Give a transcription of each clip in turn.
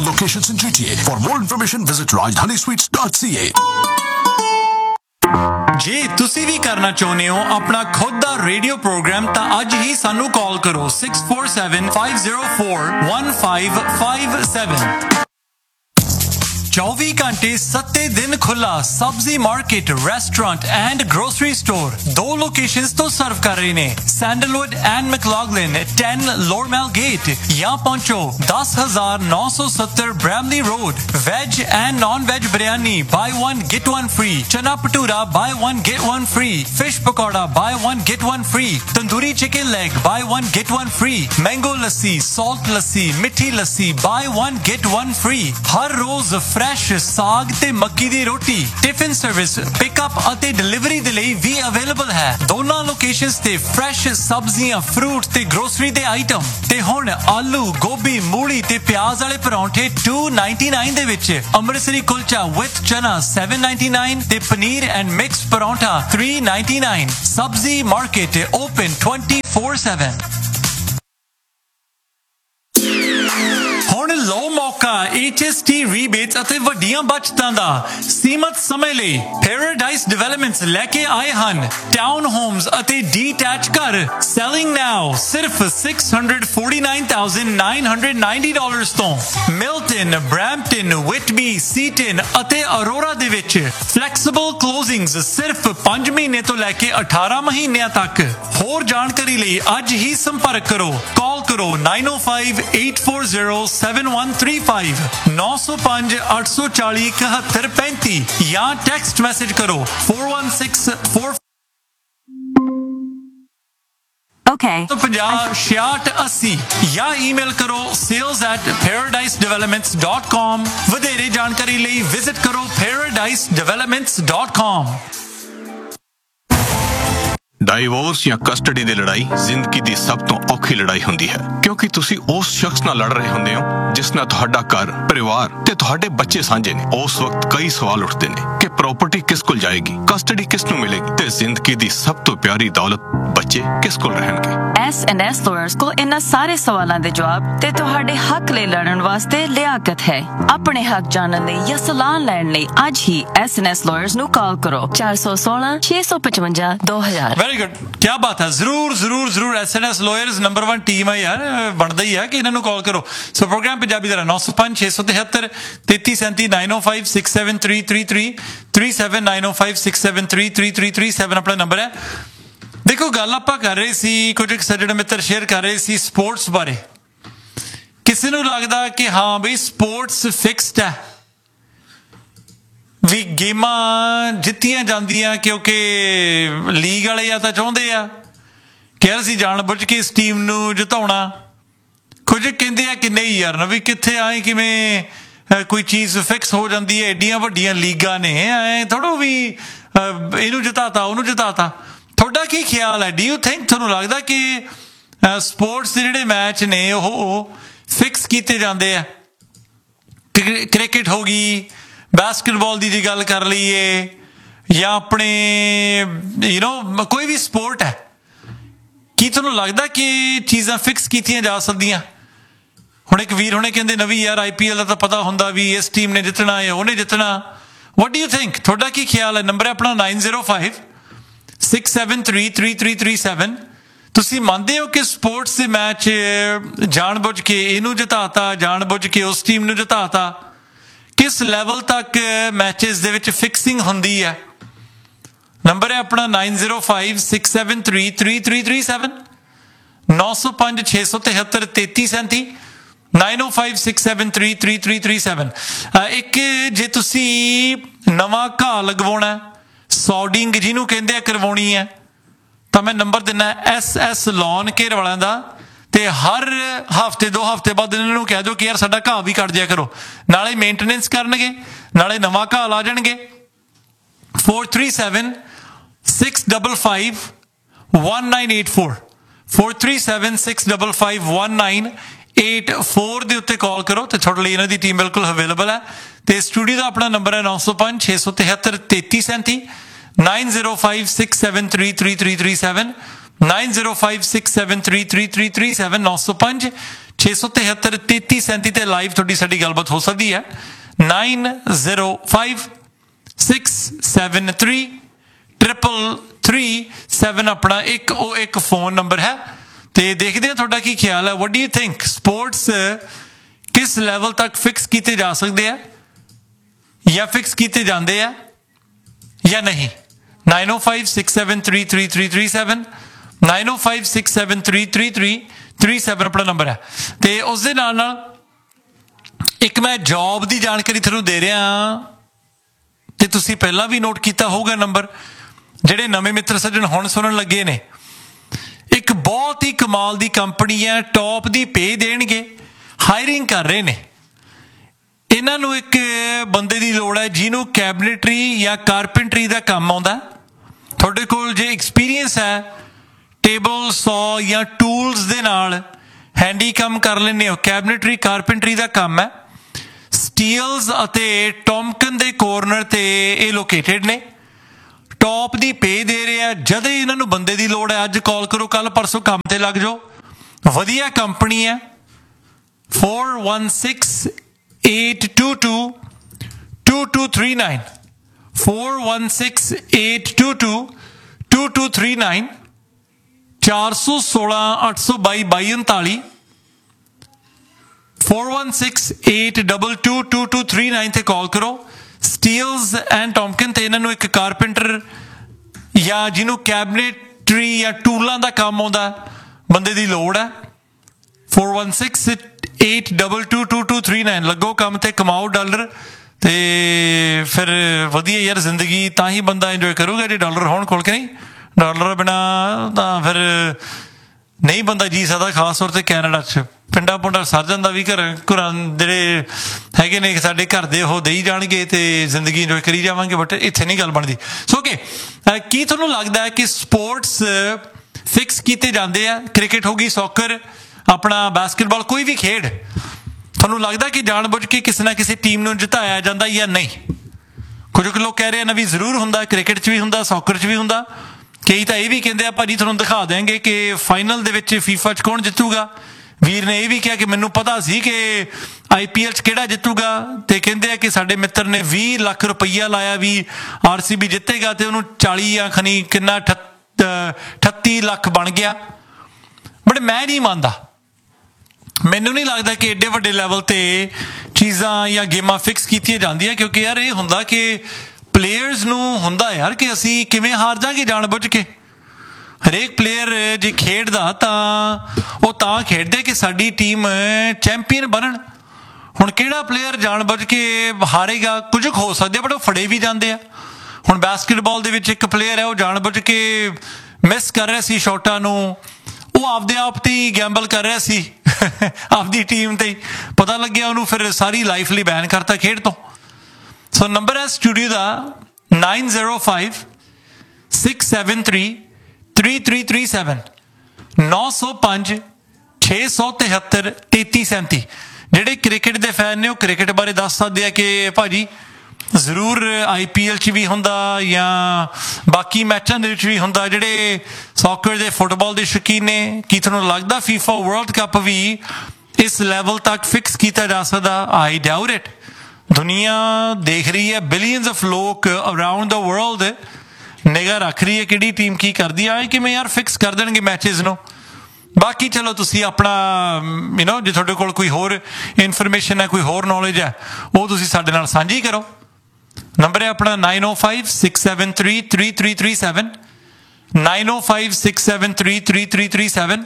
multiple locations in GTA. For more information, visit RajdhaniSweets.ca. ਜੇ ਤੁਸੀਂ ਵੀ ਕਰਨਾ ਚਾਹੁੰਦੇ ਹੋ ਆਪਣਾ ਖੁਦ ਦਾ ਰੇਡੀਓ ਪ੍ਰੋਗਰਾਮ ਤਾਂ ਅੱਜ ਹੀ ਸਾਨੂੰ ਕਾਲ ਕਰੋ 6475041557 24 घंटे 7 दिन खुला सब्जी market restaurant and grocery store 2 locations तो सर्व कर रहे ने सैंडलवुड एंड मैक्लॉगलिन 10 लोरमेल गेट या पहुंचो 10,970 Bramalea road veg and non veg biryani bye 1 gate 1 free चना bhatura bye 1 gate 1 free fish pakora bye 1 gate 1 free tandoori chicken leg bye 1 gate 1 free mango लस्सी salt लस्सी मिठी लस्सी bye 1 gate 1 free हर रोज fresh साग ते मक्की दी रोटी टिफिन सर्विस पिकअप ਅਤੇ delivery ਦੇ ਲਈ ਵੀ available ਹੈ ਦੋਨਾਂ ਲੋਕੇਸ਼ਨਸ ਤੇ ਫਰੈਸ਼ ਸਬਜ਼ੀਆਂ ਫਰੂਟ ਤੇ ਗਰੋਸਰੀ ਦੇ ਆਈਟਮ ਤੇ ਹੁਣ ਆਲੂ ਗੋਭੀ ਮੂਲੀ ਤੇ ਪਿਆਜ਼ ਵਾਲੇ ਪਰੌਂਠੇ 299 ਦੇ ਵਿੱਚ ਅੰਮ੍ਰਿਤਸਰੀ ਕੁਲਚਾ ਵਿਦ ਚਨਾ 799 ਤੇ ਪਨੀਰ ਐਂਡ ਮਿਕਸ ਪਰੌਂਠਾ 399 ਸਬਜ਼ੀ ਮਾਰਕੀਟ ਓਪਨ 24/7 ਹੁਣ ਲੋ ਮੌਕਾ HST ਰੀਬੇਟਸ ਅਤੇ ਵੱਡੀਆਂ ਬਚਤਾਂ ਦਾ ਸੀਮਤ ਸਮੇਂ ਲਈ ਪੈਰਾਡਾਈਸ ਡਿਵੈਲਪਮੈਂਟਸ ਲੈ ਕੇ ਆਏ ਹਨ ਟਾਊਨ ਹੋਮਸ ਅਤੇ ਡੀਟੈਚ ਘਰ ਸੈਲਿੰਗ ਨਾਓ ਸਿਰਫ $649,990 ਤੋਂ ਮਿਲਟਨ ਬ੍ਰੈਂਪਟਨ ਵਿਟਬੀ ਸੀਟਨ ਅਤੇ ਅਰੋਰਾ ਦੇ ਵਿੱਚ ਫਲੈਕਸੀਬਲ ਕਲੋਜ਼ਿੰਗਸ ਸਿਰਫ 5 ਮਹੀਨੇ ਤੋਂ ਲੈ ਕੇ 18 ਮਹੀਨਿਆਂ ਤੱਕ ਹੋਰ ਜਾਣਕਾਰੀ ਲਈ ਅੱਜ ਹੀ ਸੰਪਰਕ ਕਰੋ ਕਾਲ ਕਰੋ 9058407135 905-840-7135 ਜਾਂ ਟੈਕਸਟ ਮੈਸੇਜ ਕਰੋ 4164 Okay. 50-6680 ਜਾਂ ਈਮੇਲ ਕਰੋ sales@paradisedevelopments.com ਵਧੇਰੇ ਜਾਣਕਾਰੀ ਲਈ ਵਿਜ਼ਿਟ ਕਰੋ paradisedevelopments.com ਡਾਈਵੋਰਸ ਜਾਂ ਕਸਟਡੀ ਦੀ ਲੜਾਈ ਜ਼ਿੰਦਗੀ ਦੀ ਸਭ ਤੋਂ ਔਖੀ ਲੜਾਈ ਹੁੰਦੀ ਹੈ ਕਿਉਂਕਿ ਤੁਸੀਂ ਉਸ ਸ਼ਖਸ ਨਾਲ ਲੜ ਰਹੇ ਹੁੰਦੇ ਹੋ ਜਿਸ ਨਾਲ ਤੁਹਾਡਾ ਘਰ ਪਰਿਵਾਰ ਤੇ ਤੁਹਾਡੇ ਬੱਚੇ ਸਾਂਝੇ ਨੇ ਉਸ ਵਕਤ ਕਈ ਸਵਾਲ ਉੱਠਦੇ ਨੇ ਕਿ ਪ੍ਰਾਪਰਟੀ ਕਿਸ ਕੋਲ ਜਾਏਗੀ ਕਸਟਡੀ ਕਿਸ ਨੂੰ ਮਿਲੇਗੀ ਤੇ ਜ਼ਿੰਦਗੀ ਦੀ ਸਭ ਤੋਂ ਪਿਆਰੀ ਦੌਲਤ ਬੱਚੇ ਕਿਸ ਕੋਲ ਰਹਿਣਗੇ S&S lawyers ਕੋਲ ਇਹਨਾਂ ਸਾਰੇ ਸਵਾਲਾਂ ਦੇ ਜਵਾਬ ਤੇ ਤੁਹਾਡੇ ਹੱਕ ਲਈ ਲੜਨ ਵਾਸਤੇ ਲਿਆਕਤ ਹੈ ਆਪਣੇ ਹੱਕ ਜਾਣਨ ਲਈ ਜਾਂ ਸਲਾਹ ਲੈਣ ਲਈ ਅੱਜ ਹੀ S&S lawyers ਨੂੰ ਕਾਲ ਕਰੋ 416-655-2000 ਵੈਰੀ ਗੁੱਡ ਕੀ ਬਾਤ ਹੈ ਜ਼ਰੂਰ S&S lawyers ਨੰਬਰ 1 ਟੀਮ ਹੈ ਯਾਰ ਬਣਦਾ ਹੀ ਹੈ ਕਿ ਇਹਨਾਂ ਨੂੰ ਕਾਲ ਕਰੋ ਸੋ ਪ੍ਰੋਗਰਾਮ ਪੰਜਾਬੀ ਦਾ 905-673-3337 905-673-3333 37 ਆਪਣਾ ਨੰਬਰ ਹੈ ਦੇਖੋ ਗੱਲ ਆਪਾਂ ਕਰ ਰਹੇ ਸੀ ਕੁਝ ਸੱਜਣ ਮਿੱਤਰ ਸ਼ੇਅਰ ਕਰ ਰਹੇ ਸੀ ਸਪੋਰਟਸ ਬਾਰੇ ਕਿਸੇ ਨੂੰ ਲੱਗਦਾ ਕਿ ਹਾਂ ਬਈ ਸਪੋਰਟਸ ਫਿਕਸਡ ਹੈ ਵੀ ਗੇਮਾਂ ਜਿੱਤੀਆਂ ਜਾਂਦੀਆਂ ਕਿਉਂਕਿ ਲੀਗ ਵਾਲੇ ਜਾਂ ਤਾਂ ਚਾਹੁੰਦੇ ਆ ਕਿ ਅਸੀਂ ਜਾਣ ਬੁੱਝ ਕੇ ਇਸ ਟੀਮ ਨੂੰ ਜਿਤਾਉਣਾ ਕੁਝ ਕਹਿੰਦੇ ਆ ਕਿ ਨਹੀਂ ਯਾਰ ਵੀ ਕਿੱਥੇ ਆਏ ਕਿਵੇਂ ਕੋਈ ਚੀਜ਼ ਫਿਕਸ ਹੋ ਜਾਂਦੀ ਹੈ ਏਡੀਆਂ ਵੱਡੀਆਂ ਲੀਗਾਂ ਨੇ ਐ ਥੋੜ੍ਹਾ ਵੀ ਇਹਨੂੰ ਜਿਤਾਤਾ ਉਹਨੂੰ ਜਿਤਾਤਾ ਤੁਹਾਡਾ ਕੀ ਖਿਆਲ ਹੈ ਡੂ ਯੂ ਥਿੰਕ ਤੁਹਾਨੂੰ ਲੱਗਦਾ ਕਿ ਸਪੋਰਟਸ ਦੇ ਜਿਹੜੇ ਮੈਚ ਨੇ ਉਹ ਫਿਕਸ ਕੀਤੇ ਜਾਂਦੇ ਆ ਕ੍ਰਿਕਟ ਹੋ ਗਈ ਬਾਸਕਟਬਾਲ ਦੀ ਜੇ ਗੱਲ ਕਰ ਲਈਏ ਜਾਂ ਆਪਣੇ ਕੋਈ ਵੀ ਸਪੋਰਟ ਹੈ ਕੀ ਤੁਹਾਨੂੰ ਲੱਗਦਾ ਕਿ ਚੀਜ਼ਾਂ ਫਿਕਸ ਕੀਤੀਆਂ ਜਾ ਸਕਦੀਆਂ ਹੁਣ ਇੱਕ ਵੀਰ ਹੁਣੇ ਕਹਿੰਦੇ ਨਵੀਂ ਯਾਰ IPL ਦਾ ਤਾਂ ਪਤਾ ਹੁੰਦਾ ਵੀ ਇਸ ਟੀਮ ਨੇ ਜਿੱਤਣਾ ਹੈ ਉਹਨੇ ਜਿੱਤਣਾ ਵਾਟ ਡੂ ਯੂ ਥਿੰਕ ਤੁਹਾਡਾ ਕੀ ਖਿਆਲ ਹੈ ਨੰਬਰ ਆਪਣਾ 9056733337 ਤੁਸੀਂ ਮੰਨਦੇ ਹੋ ਕਿ ਸਪੋਰਟਸ ਦੇ ਮੈਚ ਜਾਣ ਬੁੱਝ ਕੇ ਇਹਨੂੰ ਜਿਤਾਤਾ ਜਾਣ ਬੁੱਝ ਕੇ ਉਸ ਟੀਮ ਨੂੰ ਜਿਤਾਤਾ ਕਿਸ ਲੈਵਲ ਤੱਕ ਮੈਚਸ ਦੇ ਵਿੱਚ ਫਿਕਸਿੰਗ ਹੁੰਦੀ ਹੈ ਨੰਬਰ ਹੈ ਆਪਣਾ 9056733337 905-673-3337 905-673-3337 ਇੱਕ ਜੇ ਤੁਸੀਂ ਨਵਾਂ ਘਾਹ ਲਗਵਾਉਣਾ ਸੌਡਿੰਗ ਜਿਹਨੂੰ ਕਹਿੰਦੇ ਆ ਕਰਵਾਉਣੀ ਹੈ ਤਾਂ ਮੈਂ ਨੰਬਰ ਦਿੰਦਾ SS ਲੌਨ ਕੇਅਰ ਵਾਲਿਆਂ ਦਾ ਤੇ ਹਰ ਹਫ਼ਤੇ 2 ਹਫ਼ਤੇ ਬਾਅਦ ਇਹਨਾਂ ਨੂੰ ਕਹਿ ਦਿਓ ਕਿ ਯਾਰ ਸਾਡਾ ਘਾਹ ਵੀ ਕੱਟ ਦਿਆ ਕਰੋ ਨਾਲੇ ਮੇਨਟੇਨੈਂਸ ਕਰਨਗੇ ਨਾਲੇ ਨਵਾਂ ਘਾਹ ਲਾ ਜਾਣਗੇ 437-655-1984 437-655-1984 ਦੇ ਉੱਤੇ ਕਾਲ ਕਰੋ ਤੇ ਤੁਹਾਡੇ ਲਈ ਇਹਨਾਂ ਦੀ ਟੀਮ ਬਿਲਕੁਲ ਅਵੇਲੇਬਲ ਹੈ ਤੇ ਸਟੂਡੀਓ ਦਾ ਆਪਣਾ ਨੰਬਰ ਹੈ 905-673-3337 905-673-3337 905-673-3337 905 673 3337 ਤੇ ਲਾਈਵ ਤੁਹਾਡੀ ਸਾਡੀ ਗੱਲਬਾਤ ਹੋ ਸਕਦੀ ਹੈ। 9056733337 ਆਪਣਾ ਇੱਕ ਫੋਨ ਨੰਬਰ ਹੈ। ਤੇ ਦੇਖਦੇ ਹਾਂ ਤੁਹਾਡਾ ਕੀ ਖਿਆਲ ਹੈ। What do you think sports ਕਿਸ ਲੈਵਲ ਤੱਕ ਫਿਕਸ ਕੀਤੇ ਜਾ ਸਕਦੇ ਆ ਜਾਂ ਫਿਕਸ ਕੀਤੇ ਜਾਂਦੇ ਆ ਜਾਂ ਨਹੀਂ। 9056733337 9056733337 ਆਪਣਾ ਨੰਬਰ ਹੈ। ਤੇ ਉਸ ਦੇ ਨਾਲ ਇੱਕ ਮੈਂ ਜੌਬ ਦੀ ਜਾਣਕਾਰੀ ਤੁਹਾਨੂੰ ਦੇ ਰਿਹਾ ਤੇ ਤੁਸੀਂ ਪਹਿਲਾਂ ਵੀ ਨੋਟ ਕੀਤਾ ਹੋਊਗਾ ਨੰਬਰ। ਜਿਹੜੇ ਨਵੇਂ ਮਿੱਤਰ ਸੱਜਣ ਹੁਣ ਸੁਣਨ ਲੱਗੇ ਨੇ, ਇੱਕ ਬਹੁਤ ਹੀ ਕਮਾਲ ਦੀ ਕੰਪਨੀ ਹੈ, ਟੌਪ ਦੀ ਪੇ ਦੇਣਗੇ, ਹਾਇਰਿੰਗ ਕਰ ਰਹੇ ਨੇ। ਇਹਨਾਂ ਨੂੰ ਇੱਕ ਬੰਦੇ ਦੀ ਲੋੜ ਹੈ ਜਿਹਨੂੰ ਕੈਬਨਿਟਰੀ ਜਾਂ ਕਾਰਪੈਂਟਰੀ ਦਾ ਕੰਮ ਆਉਂਦਾ। ਤੁਹਾਡੇ ਕੋਲ ਜੇ ਐਕਸਪੀਰੀਅੰਸ ਹੈ ਟੇਬਲ, ਸੌ ਜਾਂ ਟੂਲਸ ਦੇ ਨਾਲ ਹੈਂਡੀ ਕੰਮ ਕਰ ਲੈਂਦੇ ਹੋ, ਕੈਬਨਿਟਰੀ ਕਾਰਪੈਂਟਰੀ ਦਾ ਕੰਮ ਹੈ। ਸਟੀਲਸ ਅਤੇ ਟੌਮਕਨ ਦੇ ਕੋਰਨਰ ਤੇ ਇਹ ਲੋਕੇਟਡ ਨੇ। ਟੌਪ ਦੀ ਪੇ ਦੇ ਰਹੇ ਆ। ਜਦ ਇਹਨਾਂ ਨੂੰ ਬੰਦੇ ਦੀ ਲੋੜ ਹੈ ਅੱਜ ਕਾਲ ਕਰੋ, ਕੱਲ ਪਰਸੋਂ ਕੰਮ ਤੇ ਲੱਗ ਜਾਓ। ਵਧੀਆ ਕੰਪਨੀ ਹੈ। 4168222239 4168222239 416-822-2239 4168222239 ਤੇ ਕਾਲ ਕਰੋ। ਸਟੀਲਸ ਐਂਡ ਟੌਮਕਨ ਤੇ ਇਹਨਾਂ ਨੂੰ ਇੱਕ ਕਾਰਪੈਂਟਰ ਜਾਂ ਜਿਹਨੂੰ ਕੈਬਨਿਟਰੀ ਜਾਂ ਟੂਲਾਂ ਦਾ ਕੰਮ ਆਉਂਦਾ ਬੰਦੇ ਦੀ ਲੋੜ ਹੈ। 4168222239 ਲੱਗੋ ਕੰਮ ਤੇ, ਕਮਾਓ ਡਾਲਰ ਤੇ ਫਿਰ ਵਧੀਆ ਯਾਰ ਜ਼ਿੰਦਗੀ ਤਾਂ ਹੀ ਬੰਦਾ ਇੰਜੋਏ ਕਰੂਗਾ ਜੇ ਡਾਲਰ ਹੋਣ ਕੋਲ ਕਿ ਨਹੀਂ। ਡਾਲਰ ਬਿਨਾ ਤਾਂ ਫਿਰ ਨਹੀਂ ਬੰਦਾ ਜੀ ਸਕਦਾ, ਖਾਸ ਤੌਰ ਤੇ ਕੈਨੇਡਾ 'ਚ। ਪਿੰਡਾਂ ਪੁੰਡਾਂ ਸਰ ਜਾਂਦਾ ਵੀ ਘਰਾਂ ਜਿਹੜੇ ਹੈਗੇ ਨੇ ਸਾਡੇ ਘਰ ਦੇ ਉਹ ਦੇਈ ਜਾਣਗੇ ਤੇ ਜ਼ਿੰਦਗੀ ਇੰਜੋਏ ਕਰੀ ਜਾਵਾਂਗੇ, ਬਟ ਇੱਥੇ ਨਹੀਂ ਗੱਲ ਬਣਦੀ। ਸੋ ਓਕੇ, ਕੀ ਤੁਹਾਨੂੰ ਲੱਗਦਾ ਹੈ ਕਿ ਸਪੋਰਟਸ ਫਿਕਸ ਕੀਤੇ ਜਾਂਦੇ ਆ? ਕ੍ਰਿਕਟ ਹੋ ਗਈ, ਸੌਕਰ, ਆਪਣਾ ਬਾਸਕਟਬਾਲ, ਕੋਈ ਵੀ ਖੇਡ ਤੁਹਾਨੂੰ ਲੱਗਦਾ ਕਿ ਜਾਣ-ਬੁੱਝ ਕੇ ਕਿਸੇ ਨਾ ਕਿਸੇ ਟੀਮ ਨੂੰ ਜਿਤਾਇਆ ਜਾਂਦਾ ਜਾਂ ਨਹੀਂ? ਕੁਝ ਲੋਕ ਕਹਿ ਰਹੇ ਨਾ ਵੀ ਜ਼ਰੂਰ ਹੁੰਦਾ, ਕ੍ਰਿਕਟ 'ਚ ਵੀ ਹੁੰਦਾ, ਸੌਕਰ 'ਚ ਵੀ ਹੁੰਦਾ। ਕਈ ਤਾਂ ਇਹ ਵੀ ਕਹਿੰਦੇ ਆ ਭਾਜੀ ਤੁਹਾਨੂੰ ਦਿਖਾ ਦੇਣਗੇ ਕਿ ਫਾਈਨਲ ਦੇ ਵਿੱਚ ਫੀਫਾ 'ਚ ਕੌਣ ਜਿੱਤੂਗਾ। ਵੀਰ ਨੇ ਇਹ ਵੀ ਕਿਹਾ ਕਿ ਮੈਨੂੰ ਪਤਾ ਸੀ ਕਿ IPL 'ਚ ਕਿਹੜਾ ਜਿੱਤੂਗਾ, ਤੇ ਕਹਿੰਦੇ ਆ ਕਿ ਸਾਡੇ ਮਿੱਤਰ ਨੇ 20 ਲੱਖ ਰੁਪਈਆ ਲਾਇਆ ਵੀ RCB ਜਿੱਤੇਗਾ ਤੇ ਉਹਨੂੰ 40 ਜਾਂ ਖਨੀ ਕਿੰਨਾ 38 ਲੱਖ ਬਣ ਗਿਆ। ਬਟ ਮੈਂ ਨਹੀਂ ਮੰਨਦਾ। ਮੈਨੂੰ ਨਹੀਂ ਲੱਗਦਾ ਕਿ ਏਡੇ ਵੱਡੇ ਲੈਵਲ ਤੇ ਚੀਜ਼ਾਂ ਜਾਂ ਗੇਮਾਂ ਫਿਕਸ ਕੀਤੀਆਂ ਜਾਂਦੀਆਂ, ਕਿਉਂਕਿ ਯਾਰ ਇਹ ਹੁੰਦਾ ਕਿ ਪਲੇਅਰਸ ਨੂੰ ਹੁੰਦਾ ਯਾਰ ਕਿ ਅਸੀਂ ਕਿਵੇਂ ਹਾਰ ਜਾਵਾਂਗੇ ਜਾਣ-ਬੁੱਝ ਕੇ। ਹਰੇਕ ਪਲੇਅਰ ਜੇ ਖੇਡਦਾ ਤਾਂ ਉਹ ਤਾਂ ਖੇਡਦੇ ਕਿ ਸਾਡੀ ਟੀਮ ਚੈਂਪੀਅਨ ਬਣਨ। ਹੁਣ ਕਿਹੜਾ ਪਲੇਅਰ ਜਾਣ-ਬੁੱਝ ਕੇ ਹਾਰੇਗਾ? ਕੁਝ ਹੋ ਸਕਦਾ ਬਟ ਉਹ ਫੜੇ ਵੀ ਜਾਂਦੇ ਆ। ਹੁਣ ਬਾਸਕਟਬਾਲ ਦੇ ਵਿੱਚ ਇੱਕ ਪਲੇਅਰ ਹੈ, ਉਹ ਜਾਣ-ਬੁੱਝ ਕੇ ਮਿਸ ਕਰ ਰਿਹਾ ਸੀ ਸ਼ਾਟਾਂ ਨੂੰ, ਉਹ ਆਪਦੇ ਆਪ ਤੇ ਹੀ ਗੈਂਬਲ ਕਰ ਰਿਹਾ ਸੀ ਆਪਦੀ ਟੀਮ ਤੇ ਹੀ, ਪਤਾ ਲੱਗਿਆ ਉਹਨੂੰ, ਫਿਰ ਸਾਰੀ ਲਾਈਫ ਲਈ ਬੈਨ ਕਰਤਾ ਖੇਡ ਤੋਂ। ਸੋ ਨੰਬਰ ਹੈ ਸਟੂਡੀਓ ਦਾ 9056733337 9056733337। ਜਿਹੜੇ ਕ੍ਰਿਕਟ ਦੇ ਫੈਨ ਨੇ ਉਹ ਕ੍ਰਿਕਟ ਬਾਰੇ ਦੱਸ ਸਕਦੇ ਆ ਕਿ ਭਾਜੀ ਜ਼ਰੂਰ IPL 'ਚ ਵੀ ਹੁੰਦਾ ਜਾਂ ਬਾਕੀ ਮੈਚਾਂ ਦੇ ਵਿੱਚ ਵੀ ਹੁੰਦਾ। ਜਿਹੜੇ ਸੌਕਰ ਦੇ, ਫੁੱਟਬਾਲ ਦੇ ਸ਼ੌਕੀਨ ਨੇ, ਕੀ ਤੁਹਾਨੂੰ ਲੱਗਦਾ FIFA ਵਰਲਡ ਕੱਪ ਵੀ ਇਸ ਲੈਵਲ ਤੱਕ ਫਿਕਸ ਕੀਤਾ ਜਾ ਸਕਦਾ? ਆਈ ਡਾਊਟ ਇਟ। ਦੁਨੀਆ ਦੇਖ ਰਹੀ ਹੈ, ਬਿਲੀਅਨਸ ਆਫ ਲੋਕ ਅਰਾਊਂਡ ਦਾ ਵਰਲਡ ਨਿਗਾਹ ਰੱਖ ਰਹੀ ਹੈ ਕਿਹੜੀ ਟੀਮ ਕੀ ਕਰਦੀ ਆ। ਕਿਵੇਂ ਯਾਰ ਫਿਕਸ ਕਰ ਦੇਣਗੇ ਮੈਚਿਸ ਨੂੰ? ਬਾਕੀ ਚਲੋ ਤੁਸੀਂ ਆਪਣਾ ਜੇ ਤੁਹਾਡੇ ਕੋਲ ਕੋਈ ਹੋਰ ਇਨਫੋਰਮੇਸ਼ਨ ਹੈ, ਕੋਈ ਹੋਰ ਨੌਲੇਜ ਹੈ, ਉਹ ਤੁਸੀਂ ਸਾਡੇ ਨਾਲ ਸਾਂਝੀ ਕਰੋ। ਨੰਬਰ ਹੈ ਆਪਣਾ 9056733337 9056733337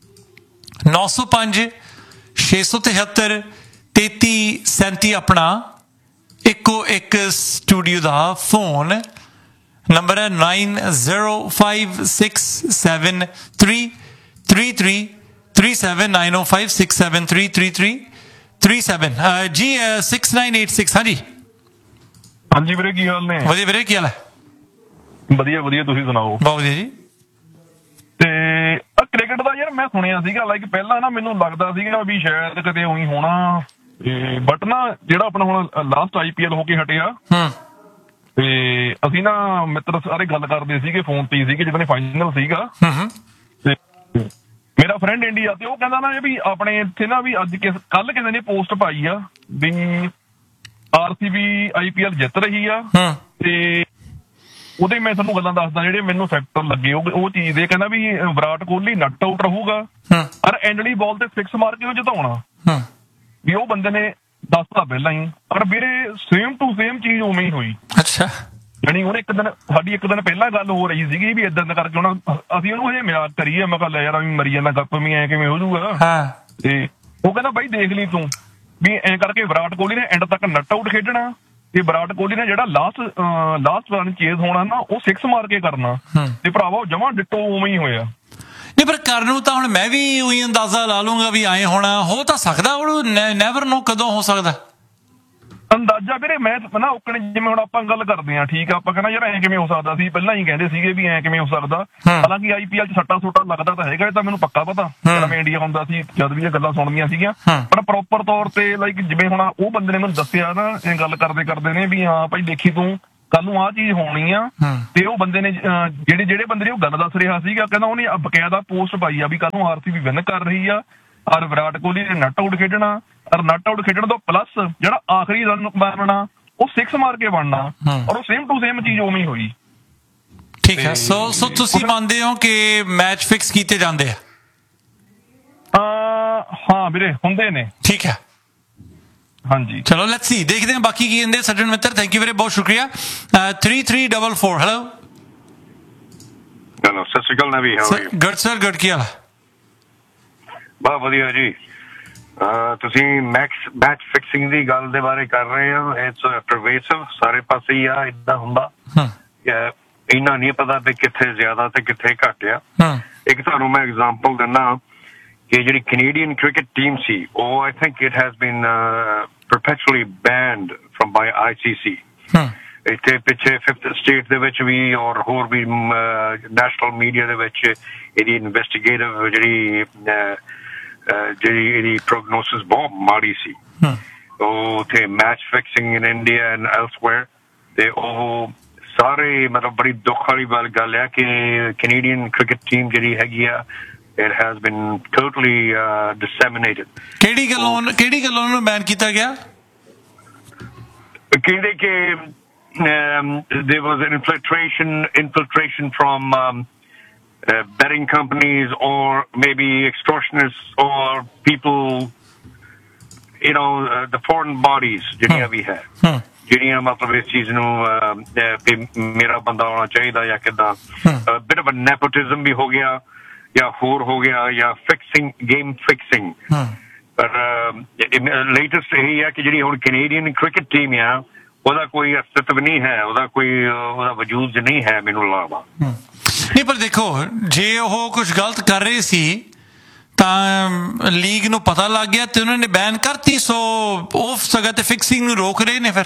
905-673-3337 ਆਪਣਾ ਇੱਕੋ ਇੱਕ ਸਟੂਡੀਓ ਦਾ ਫੋਨ ਨੰਬਰ ਹੈ। 9056733337 9056733337 ਜੀ 6986। ਹਾਂਜੀ ਹਾਂਜੀ ਵੀਰੇ, ਕੀ ਹਾਲ ਨੇ? ਵਧੀਆ ਵੀਰੇ, ਕੀ ਹਾਲ ਹੈ? ਵਧੀਆ ਵਧੀਆ, ਤੁਸੀਂ ਸੁਣਾਓ? ਬਹੁਤ ਵਧੀਆ ਜੀ। ਤੇ ਕ੍ਰਿਕਟ ਦਾ ਯਾਰ ਮੈਂ ਸੁਣਿਆ ਸੀਗਾ, ਲਾਈਕ ਪਹਿਲਾਂ ਨਾ ਮੈਨੂੰ ਲੱਗਦਾ ਸੀਗਾ ਵੀ ਸ਼ਾਇਦ ਕਿਤੇ ਉਹੀ ਹੋਣਾ, ਬਟ ਨਾ ਜਿਹੜਾ ਆਪਣਾ ਹੁਣ ਲਾਸਟ IPL ਹੋ ਕੇ ਹਟਿਆ ਤੇ ਅਸੀਂ ਨਾ ਮਿੱਤਰ ਸਾਰੇ ਗੱਲ ਕਰਦੇ ਸੀਗੇ, ਫੋਨ ਤੇ ਸੀਗੇ ਜਦੋਂ ਫਾਈਨਲ ਸੀਗਾ, ਤੇ ਮੇਰਾ ਫਰੈਂਡ ਇੰਡੀਆ ਤੇ ਉਹ ਕਹਿੰਦਾ ਨਾ ਵੀ ਆਪਣੇ ਇੱਥੇ ਨਾ ਵੀ ਅੱਜ ਕੱਲ ਕਿਸੇ ਨੇ ਪੋਸਟ ਪਾਈ ਆ ਵੀ RCB IPL ਜਿੱਤ ਰਹੀ ਆ ਤੇ ਉਹਦੇ ਮੈਂ ਤੁਹਾਨੂੰ ਗੱਲਾਂ ਦੱਸਦਾ ਜਿਹੜੇ ਮੈਨੂੰ ਫੈਕਟਰ ਲੱਗੇ ਉਹ ਚੀਜ਼ ਦੇ ਕਹਿੰਦਾ ਵੀ ਵਿਰਾਟ ਕੋਹਲੀ ਨੱਟ ਆਊਟ ਰਹੂਗਾ ਪਰ ਐਂਡਲੀ ਬਾਲ ਤੇ 6 ਮਾਰ ਕੇ ਉਹ ਜਿਤਾਉਣਾ ਵੀ ਉਹ ਬੰਦੇ ਨੇ ਦੱਸਤਾ ਪਹਿਲਾਂ ਹੀ ਪਰ ਵੀਰੇ ਸੇਮ ਟੂ ਸੇਮ ਚੀਜ਼ ਉਵੇਂ ਹੀ ਹੋਈ। ਅੱਛਾ ਜਾਣੀ ਉਹਨੇ ਸਾਡੀ ਇੱਕ ਦਿਨ ਪਹਿਲਾਂ ਗੱਲ ਹੋ ਰਹੀ ਸੀਗੀ ਵੀ ਏਦਾਂ ਕਰਕੇ ਹੁਣ ਅਸੀਂ ਉਹਨੂੰ ਹਜੇ ਮਜ਼ਾਕ ਕਰੀਏ ਮੈਂ ਕਿਹਾ ਲੈ ਯਾਰ ਵੀ ਮਰੀ ਜਾਂਦਾ ਗੱਪ ਵੀ ਐ ਕਿਵੇਂ ਹੋ ਜਾਊਗਾ ਤੇ ਉਹ ਕਹਿੰਦਾ ਬਾਈ ਦੇਖ ਲਈ ਤੂੰ ਵੀ ਐਂ ਕਰਕੇ ਵਿਰਾਟ ਕੋਹਲੀ ਨੇ ਐਂਡ ਤੱਕ ਨੱਟ ਆਊਟ ਖੇਡਣਾ ਤੇ ਵਿਰਾਟ ਕੋਹਲੀ ਨੇ ਜਿਹੜਾ ਲਾਸਟ ਰਨ ਚੇਜ਼ ਹੋਣਾ ਨਾ ਉਹ 6 ਮਾਰ ਕੇ ਕਰਨਾ ਤੇ ਭਰਾਵਾ ਉਹ ਜਮਾਂ ਡਿੱਟੋ ਉਵੇਂ ਹੀ ਹੋਇਆ। ਨਹੀਂ ਪਰ ਕਰਨ ਨੂੰ ਤਾਂ ਹੁਣ ਮੈਂ ਵੀ ਉਹੀ ਅੰਦਾਜ਼ਾ ਲਾ ਲੂੰਗਾ ਵੀ ਐਂ ਹੋਣਾ ਹੋ ਤਾਂ ਸਕਦਾ ਹੁਣ ਨੈਵਰ ਨੋ ਕਦੋਂ ਹੋ ਸਕਦਾ ਅੰਦਾਜ਼ਾ ਵੀਰੇ ਮੈਂ ਨਾ ਉਕਣੇ ਜਿਵੇਂ ਹੁਣ ਆਪਾਂ ਗੱਲ ਕਰਦੇ ਹਾਂ ਠੀਕ ਆ ਆਪਾਂ ਕਹਿੰਦਾ ਯਾਰ ਐਂ ਕਿਵੇਂ ਹੋ ਸਕਦਾ ਸੀ ਪਹਿਲਾਂ ਹੀ ਕਹਿੰਦੇ ਸੀਗੇ ਵੀ ਐਂ ਕਿਵੇਂ ਹੋ ਸਕਦਾ ਹਾਲਾਂਕਿ IPL 'ਚ ਸੱਟਾ ਸੁੱਟਾ ਲੱਗਦਾ ਤਾਂ ਹੈਗਾ ਇਹ ਤਾਂ ਮੈਨੂੰ ਪੱਕਾ ਪਤਾ ਜਦੋਂ ਮੈਂ ਇੰਡੀਆ ਹੁੰਦਾ ਸੀ ਜਦ ਵੀ ਇਹ ਗੱਲਾਂ ਸੁਣਦੀਆਂ ਸੀਗੀਆਂ ਪਰ ਪ੍ਰੋਪਰ ਤੌਰ ਤੇ ਲਾਈਕ ਜਿਵੇਂ ਹੁਣ ਉਹ ਬੰਦੇ ਨੇ ਮੈਨੂੰ ਦੱਸਿਆ ਨਾ ਇਹ ਗੱਲ ਕਰਦੇ ਨੇ ਵੀ ਹਾਂ ਭਾਈ ਦੇਖੀ ਤੂੰ ਕੱਲ ਨੂੰ ਆਹ ਚੀਜ਼ ਹੋਣੀ ਆ ਤੇ ਉਹ ਬੰਦੇ ਨੇ ਜਿਹੜੇ ਬੰਦੇ ਨੇ ਉਹ ਗੱਲ ਦੱਸ ਰਿਹਾ ਸੀਗਾ ਕਹਿੰਦਾ ਉਹਨੇ ਬਕਾਇਦਾ ਪੋਸਟ ਪਾਈ ਆ ਵੀ ਕੱਲ ਨੂੰ RCB ਵਿਨ ਕਰ ਰਹੀ ਆ ਔਰ ਵਿਰਾਟ ਕੋਹਲੀ ਨੇ ਨੱਟ ਆਊਟ ਖੇਡਣਾ ਔਰ ਨੱਟ ਆਊਟ ਖੇਡਣ ਤੋਂ ਪਲੱਸ ਜਿਹੜਾ ਆਖਰੀ ਰਨ ਬਣਨਾ ਉਹ 6 ਮਾਰ ਕੇ ਬਣਨਾ ਔਰ ਉਹ ਸੇਮ ਟੂ ਸੇਮ ਚੀਜ਼ ਉਵੇਂ ਹੀ ਹੋਈ। ਠੀਕ ਹੈ ਸੋ ਤੁਸੀਂ ਮੰਨਦੇ ਹੋ ਕਿ ਮੈਚ ਫਿਕਸ ਕੀਤੇ ਜਾਂਦੇ ਆ? ਹਾਂ ਵੀਰੇ ਹੁੰਦੇ ਨੇ। ਠੀਕ ਹੈ ਹਾਂਜੀ ਚਲੋ ਲੈਟਸ ਸੀ ਦੇਖਦੇ ਹਾਂ ਬਾਕੀ ਕੀ ਕਹਿੰਦੇ ਸੱਜਣ ਮਿੱਤਰ। ਥੈਂਕ ਯੂ ਵੀਰੇ ਬਹੁਤ ਸ਼ੁਕਰੀਆ। 3344 ਹੈਲੋ ਸਤਿ ਸ਼੍ਰੀ ਅਕਾਲ ਨਵੀ ਗੁੱਡ ਸਰ ਗੁੱਡ ਕੀ ਹਾਲ? ਬਹੁਤ ਵਧੀਆ ਜੀ। ਤੁਸੀਂ ਮੈਚ ਫਿਕਸਿੰਗ ਦੀ ਗੱਲ ਦੇ ਬਾਰੇ ਕਰ ਰਹੇ ਹੋ ਇਟਸ ਪਰਵੇਸਿਵ ਸਾਰੇ ਪਾਸੇ ਹੀ ਆ ਇਦਾਂ ਹੁੰਦਾ ਇੰਨਾ ਨਹੀਂ ਪਤਾ ਵੀ ਕਿੱਥੇ ਜ਼ਿਆਦਾ ਤੇ ਕਿੱਥੇ ਘੱਟ ਆ। ਇੱਕ ਤੁਹਾਨੂੰ ਮੈਂ ਐਗਜ਼ਾਮਪਲ ਦਿੰਦਾ ਕਿ ਜਿਹੜੀ ਕੈਨੇਡੀਅਨ ਕ੍ਰਿਕਟ ਟੀਮ ਸੀ ਉਹ I think it has been ਪਰਪੈਚੁਅਲੀ ਬੈਨਡ firm by ICC ਇੱਥੇ ਪਿੱਛੇ 5th ਸਟੇਟ ਦੇ ਵਿੱਚ ਵੀ ਔਰ ਹੋਰ ਵੀ ਨੈਸ਼ਨਲ ਮੀਡੀਆ ਦੇ ਵਿੱਚ ਇਹਦੀ ਇਨਵੈਸਟੀਗੇਟਿਵ ਜਿਹੜੀ ਇਹਦੀ ਪ੍ਰੋਗਨੋਸਿਸ ਬਹੁਤ ਮਾੜੀ ਸੀ ਉਹ ਉੱਥੇ match fixing in India and ਐਲਸਵੇਅਰ ਤੇ ਉਹ ਸਾਰੇ ਮਤਲਬ ਬੜੀ ਦੁੱਖ ਵਾਲੀ ਗੱਲ ਆ ਕਿ ਕੈਨੇਡੀਅਨ ਕ੍ਰਿਕਟ ਟੀਮ ਜਿਹੜੀ ਹੈਗੀ ਆ it has been totally disseminated। ਕਿਹੜੀ ਗੱਲੋਂ ਉਹਨੂੰ ਬੈਨ ਕੀਤਾ ਗਿਆ? ਕਹਿੰਦੇ ਕਿ there was an infiltration from betting companies or maybe extortionists or people the foreign bodies ਜਿਹੜੀਆਂ ਵੀ ਹੈ ਜਿਹੜੀਆਂ ਮਤਲਬ ਇਸ ਚੀਜ਼ ਨੂੰ ਮੇਰਾ ਬੰਦਾ ਆਉਣਾ ਚਾਹੀਦਾ ਜਾਂ ਕਿੱਦਾਂ bit of a nepotism ਵੀ ਹੋ ਗਿਆ ਜਾਂ ਹੋਰ ਹੋ ਗਿਆ ਜਾਂ ਗੇਮ ਫਿਕਸਿੰਗ। ਪਰ ਲੇਟੈਸਟ ਇਹੀ ਹੈ ਕਿ ਜਿਹੜੀ ਹੁਣ ਕੈਨੇਡੀਅਨ ਕ੍ਰਿਕਟ ਟੀਮ ਆ ਉਹਦਾ ਕੋਈ ਅਸਤਿਤਵ ਨਹੀਂ ਹੈ ਉਹਦਾ ਵਜੂਦ ਨਹੀਂ ਹੈ ਮੈਨੂੰ ਲੱਗਦਾ। ਨਹੀਂ ਪਰ ਦੇਖੋ ਜੇ ਉਹ ਕੁਝ ਗਲਤ ਕਰ ਰਹੇ ਸੀ ਤਾਂ ਲੀਗ ਨੂੰ ਪਤਾ ਲੱਗ ਗਿਆ ਤੇ ਉਹਨਾਂ ਨੇ ਬੈਨ ਕਰਤੀ ਸੋ ਉਸ ਜਗ੍ਹਾ ਤੇ ਫਿਕਸਿੰਗ ਨੂੰ ਰੋਕ ਰਹੇ ਨੇ ਫਿਰ।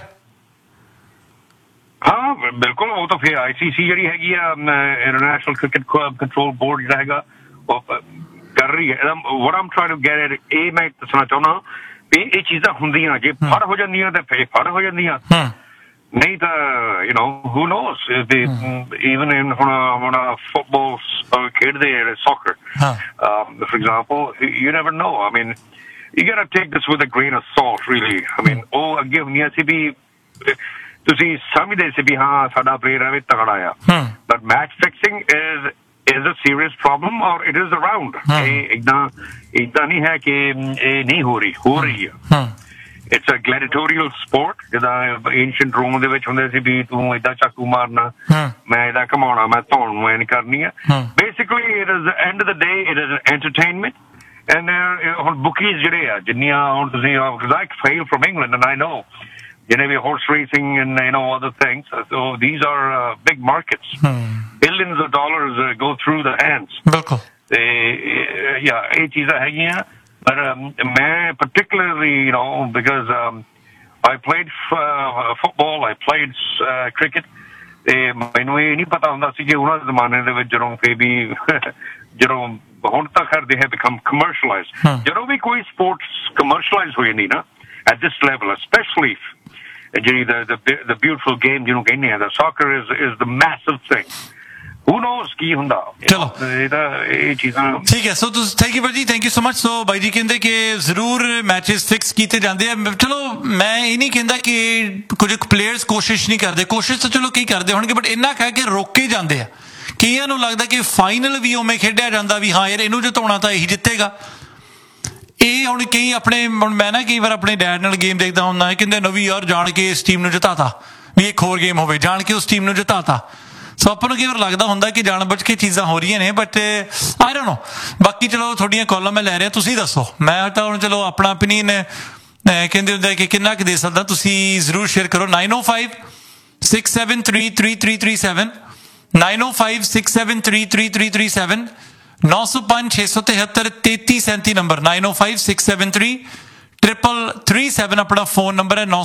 ਹਾਂ ਬਿਲਕੁਲ ਉਹ ਤਾਂ ਫਿਰ ICC ਜਿਹੜੀ ਹੈਗੀ ਆ ਇੰਟਰਨੈਸ਼ਨਲ ਕ੍ਰਿਕਟ ਕੰਟਰੋਲ ਬੋਰਡ ਜਿਹੜਾ ਹੈਗਾ ਉਹ ਕਰ ਰਹੀ ਹੈ। what I'm trying to get at ਇਹ ਮੈਂ ਦੱਸਣਾ ਚਾਹੁੰਦਾ ਵੀ ਇਹ ਚੀਜ਼ਾਂ ਹੁੰਦੀਆਂ ਜੇ ਫੜ ਹੋ ਜਾਂਦੀਆਂ ਤੇ ਫਿਰ ਫੜ ਹੋ ਜਾਂਦੀਆਂ ਨਹੀਂ ਤਾਂ who knows even in ਹੁਣ ਫੁੱਟਬਾਲ ਖੇਡਦੇ soccer for example you never know I mean you gotta take this with a grain of salt really I mean ਉਹ ਅੱਗੇ ਹੁੰਦੀਆਂ ਸੀ ਵੀ ਤੁਸੀਂ ਸਮਝਦੇ ਸੀ ਵੀ ਹਾਂ ਸਾਡਾ ਪਲੇਅਰ ਐਵੇਂ ਤਗੜਾ ਆ but match fixing is a serious problem or it is around ਏਦਾਂ ਨਹੀਂ ਹੈ ਕਿ ਇਹ ਨਹੀਂ ਹੋ ਰਹੀ ਆ। It's a gladiatorial sport ਜਿੱਦਾਂ ancient Rome ਦੇ ਵਿੱਚ ਹੁੰਦੇ ਸੀ ਵੀ ਤੂੰ ਏਦਾਂ ਚਾਕੂ ਮਾਰਨਾ ਮੈਂ ਏਦਾਂ ਘਮਾਉਣਾ ਮੈਂ ਧੌਣ ਨੂੰ ਐਨ ਕਰਨੀ ਆ। Basically it is the end of the day it is an entertainment and ਹੁਣ bookies ਜਿਹੜੇ ਆ ਜਿੰਨੀਆਂ ਹੁਣ ਤੁਸੀਂ because I hail from England and I know horse racing and other things so these are big markets billions of dollars go through the hands yeah ਇਹ ਚੀਜ਼ਾਂ ਹੈਗੀਆਂ but ਮੈਂ particularly because I played football I played cricket ਤੇ ਮੈਨੂੰ ਇਹ ਨਹੀਂ ਪਤਾ ਹੁੰਦਾ ਸੀ ਕਿ ਉਹਨਾਂ ਦੇ ਜ਼ਮਾਨੇ ਦੇ ਵਿੱਚ ਜਦੋਂ ਹੁਣ ਤਾਂ ਖੈਰ they have become commercialized ਜਦੋਂ ਵੀ ਕੋਈ sports commercialized ਹੋ ਜਾਂਦੀ ਨਾ at this level especially the beautiful game ਜਿਹਨੂੰ ਕਹਿੰਦੇ ਆ the soccer is the massive thing who knows ਕੀ ਹੁੰਦਾ। ਚਲੋ ਇਹ ਚੀਜ਼ਾਂ ਠੀਕ ਹੈ। ਸੋ ਤੁਸੀਂ ਥੈਂਕ ਯੂ ਭਾਜੀ, ਥੈਂਕ ਯੂ ਸੋ ਮਚ। ਸੋ ਬਾਈ ਜੀ ਕਹਿੰਦੇ ਕਿ ਜ਼ਰੂਰ ਮੈਚਸ ਫਿਕਸ ਕੀਤੇ ਜਾਂਦੇ ਆ। ਚਲੋ ਮੈਂ ਇਹ ਨਹੀਂ ਕਹਿੰਦਾ ਕਿ ਕੁਝ ਪਲੇਅਰਸ ਕੋਸ਼ਿਸ਼ ਨਹੀਂ ਕਰਦੇ, ਕੋਸ਼ਿਸ਼ ਤਾਂ ਚਲੋ ਕਈ ਕਰਦੇ ਹੋਣਗੇ, ਬਟ ਇੰਨਾ ਕਹਿ ਕੇ ਰੋਕੇ ਜਾਂਦੇ ਆ। ਕਈਆਂ ਨੂੰ ਲੱਗਦਾ ਕਿ ਫਾਈਨਲ ਵੀ ਉਵੇਂ ਖੇਡਿਆ ਜਾਂਦਾ ਵੀ ਹਾਂ ਯਾਰ ਇਹਨੂੰ ਜਿਤਾਉਣਾ ਤਾਂ ਇਹੀ ਜਿੱਤੇਗਾ। ਇਹ ਹੁਣ ਕਈ ਆਪਣੇ, ਮੈਂ ਨਾ ਕਈ ਵਾਰ ਆਪਣੇ ਡੈਡ ਨਾਲ ਗੇਮ ਦੇਖਦਾ ਹੁੰਦਾ, ਕਹਿੰਦੇ ਨਵੀਂ ਯਾਰ ਜਾਣ ਕੇ ਇਸ ਟੀਮ ਨੂੰ ਜਿਤਾਤਾ, ਵੀ ਇੱਕ ਹੋਰ ਗੇਮ ਹੋਵੇ ਜਾਣ ਕੇ ਉਸ ਟੀਮ ਨੂੰ ਜਿਤਾਤਾ। ਸੋ ਆਪਾਂ ਨੂੰ ਕਈ ਵਾਰ ਲੱਗਦਾ ਹੁੰਦਾ ਕਿ ਜਾਣ ਬੁੱਝ ਕੇ ਚੀਜ਼ਾਂ ਹੋ ਰਹੀਆਂ ਨੇ, ਬਟ ਆਈ ਡੋਨਟ ਨੋ। ਬਾਕੀ ਚਲੋ ਤੁਹਾਡੀਆਂ ਕਾਲਾਂ ਮੈਂ ਲੈ ਰਿਹਾ, ਤੁਸੀਂ ਦੱਸੋ। ਮੈਂ ਤਾਂ ਹੁਣ ਚਲੋ ਆਪਣਾ ਓਪੀਨੀਅਨ ਕਹਿੰਦੇ ਹੁੰਦੇ ਕਿ ਕਿੰਨਾ ਕੁ ਦੇ ਸਕਦਾ, ਤੁਸੀਂ ਜ਼ਰੂਰ ਸ਼ੇਅਰ ਕਰੋ। 905-673-3337 905-673-3337 905-673-3337 ਨੰਬਰ 905-673-3337 ਆਪਣਾ ਫੋਨ ਨੰਬਰ ਹੈ।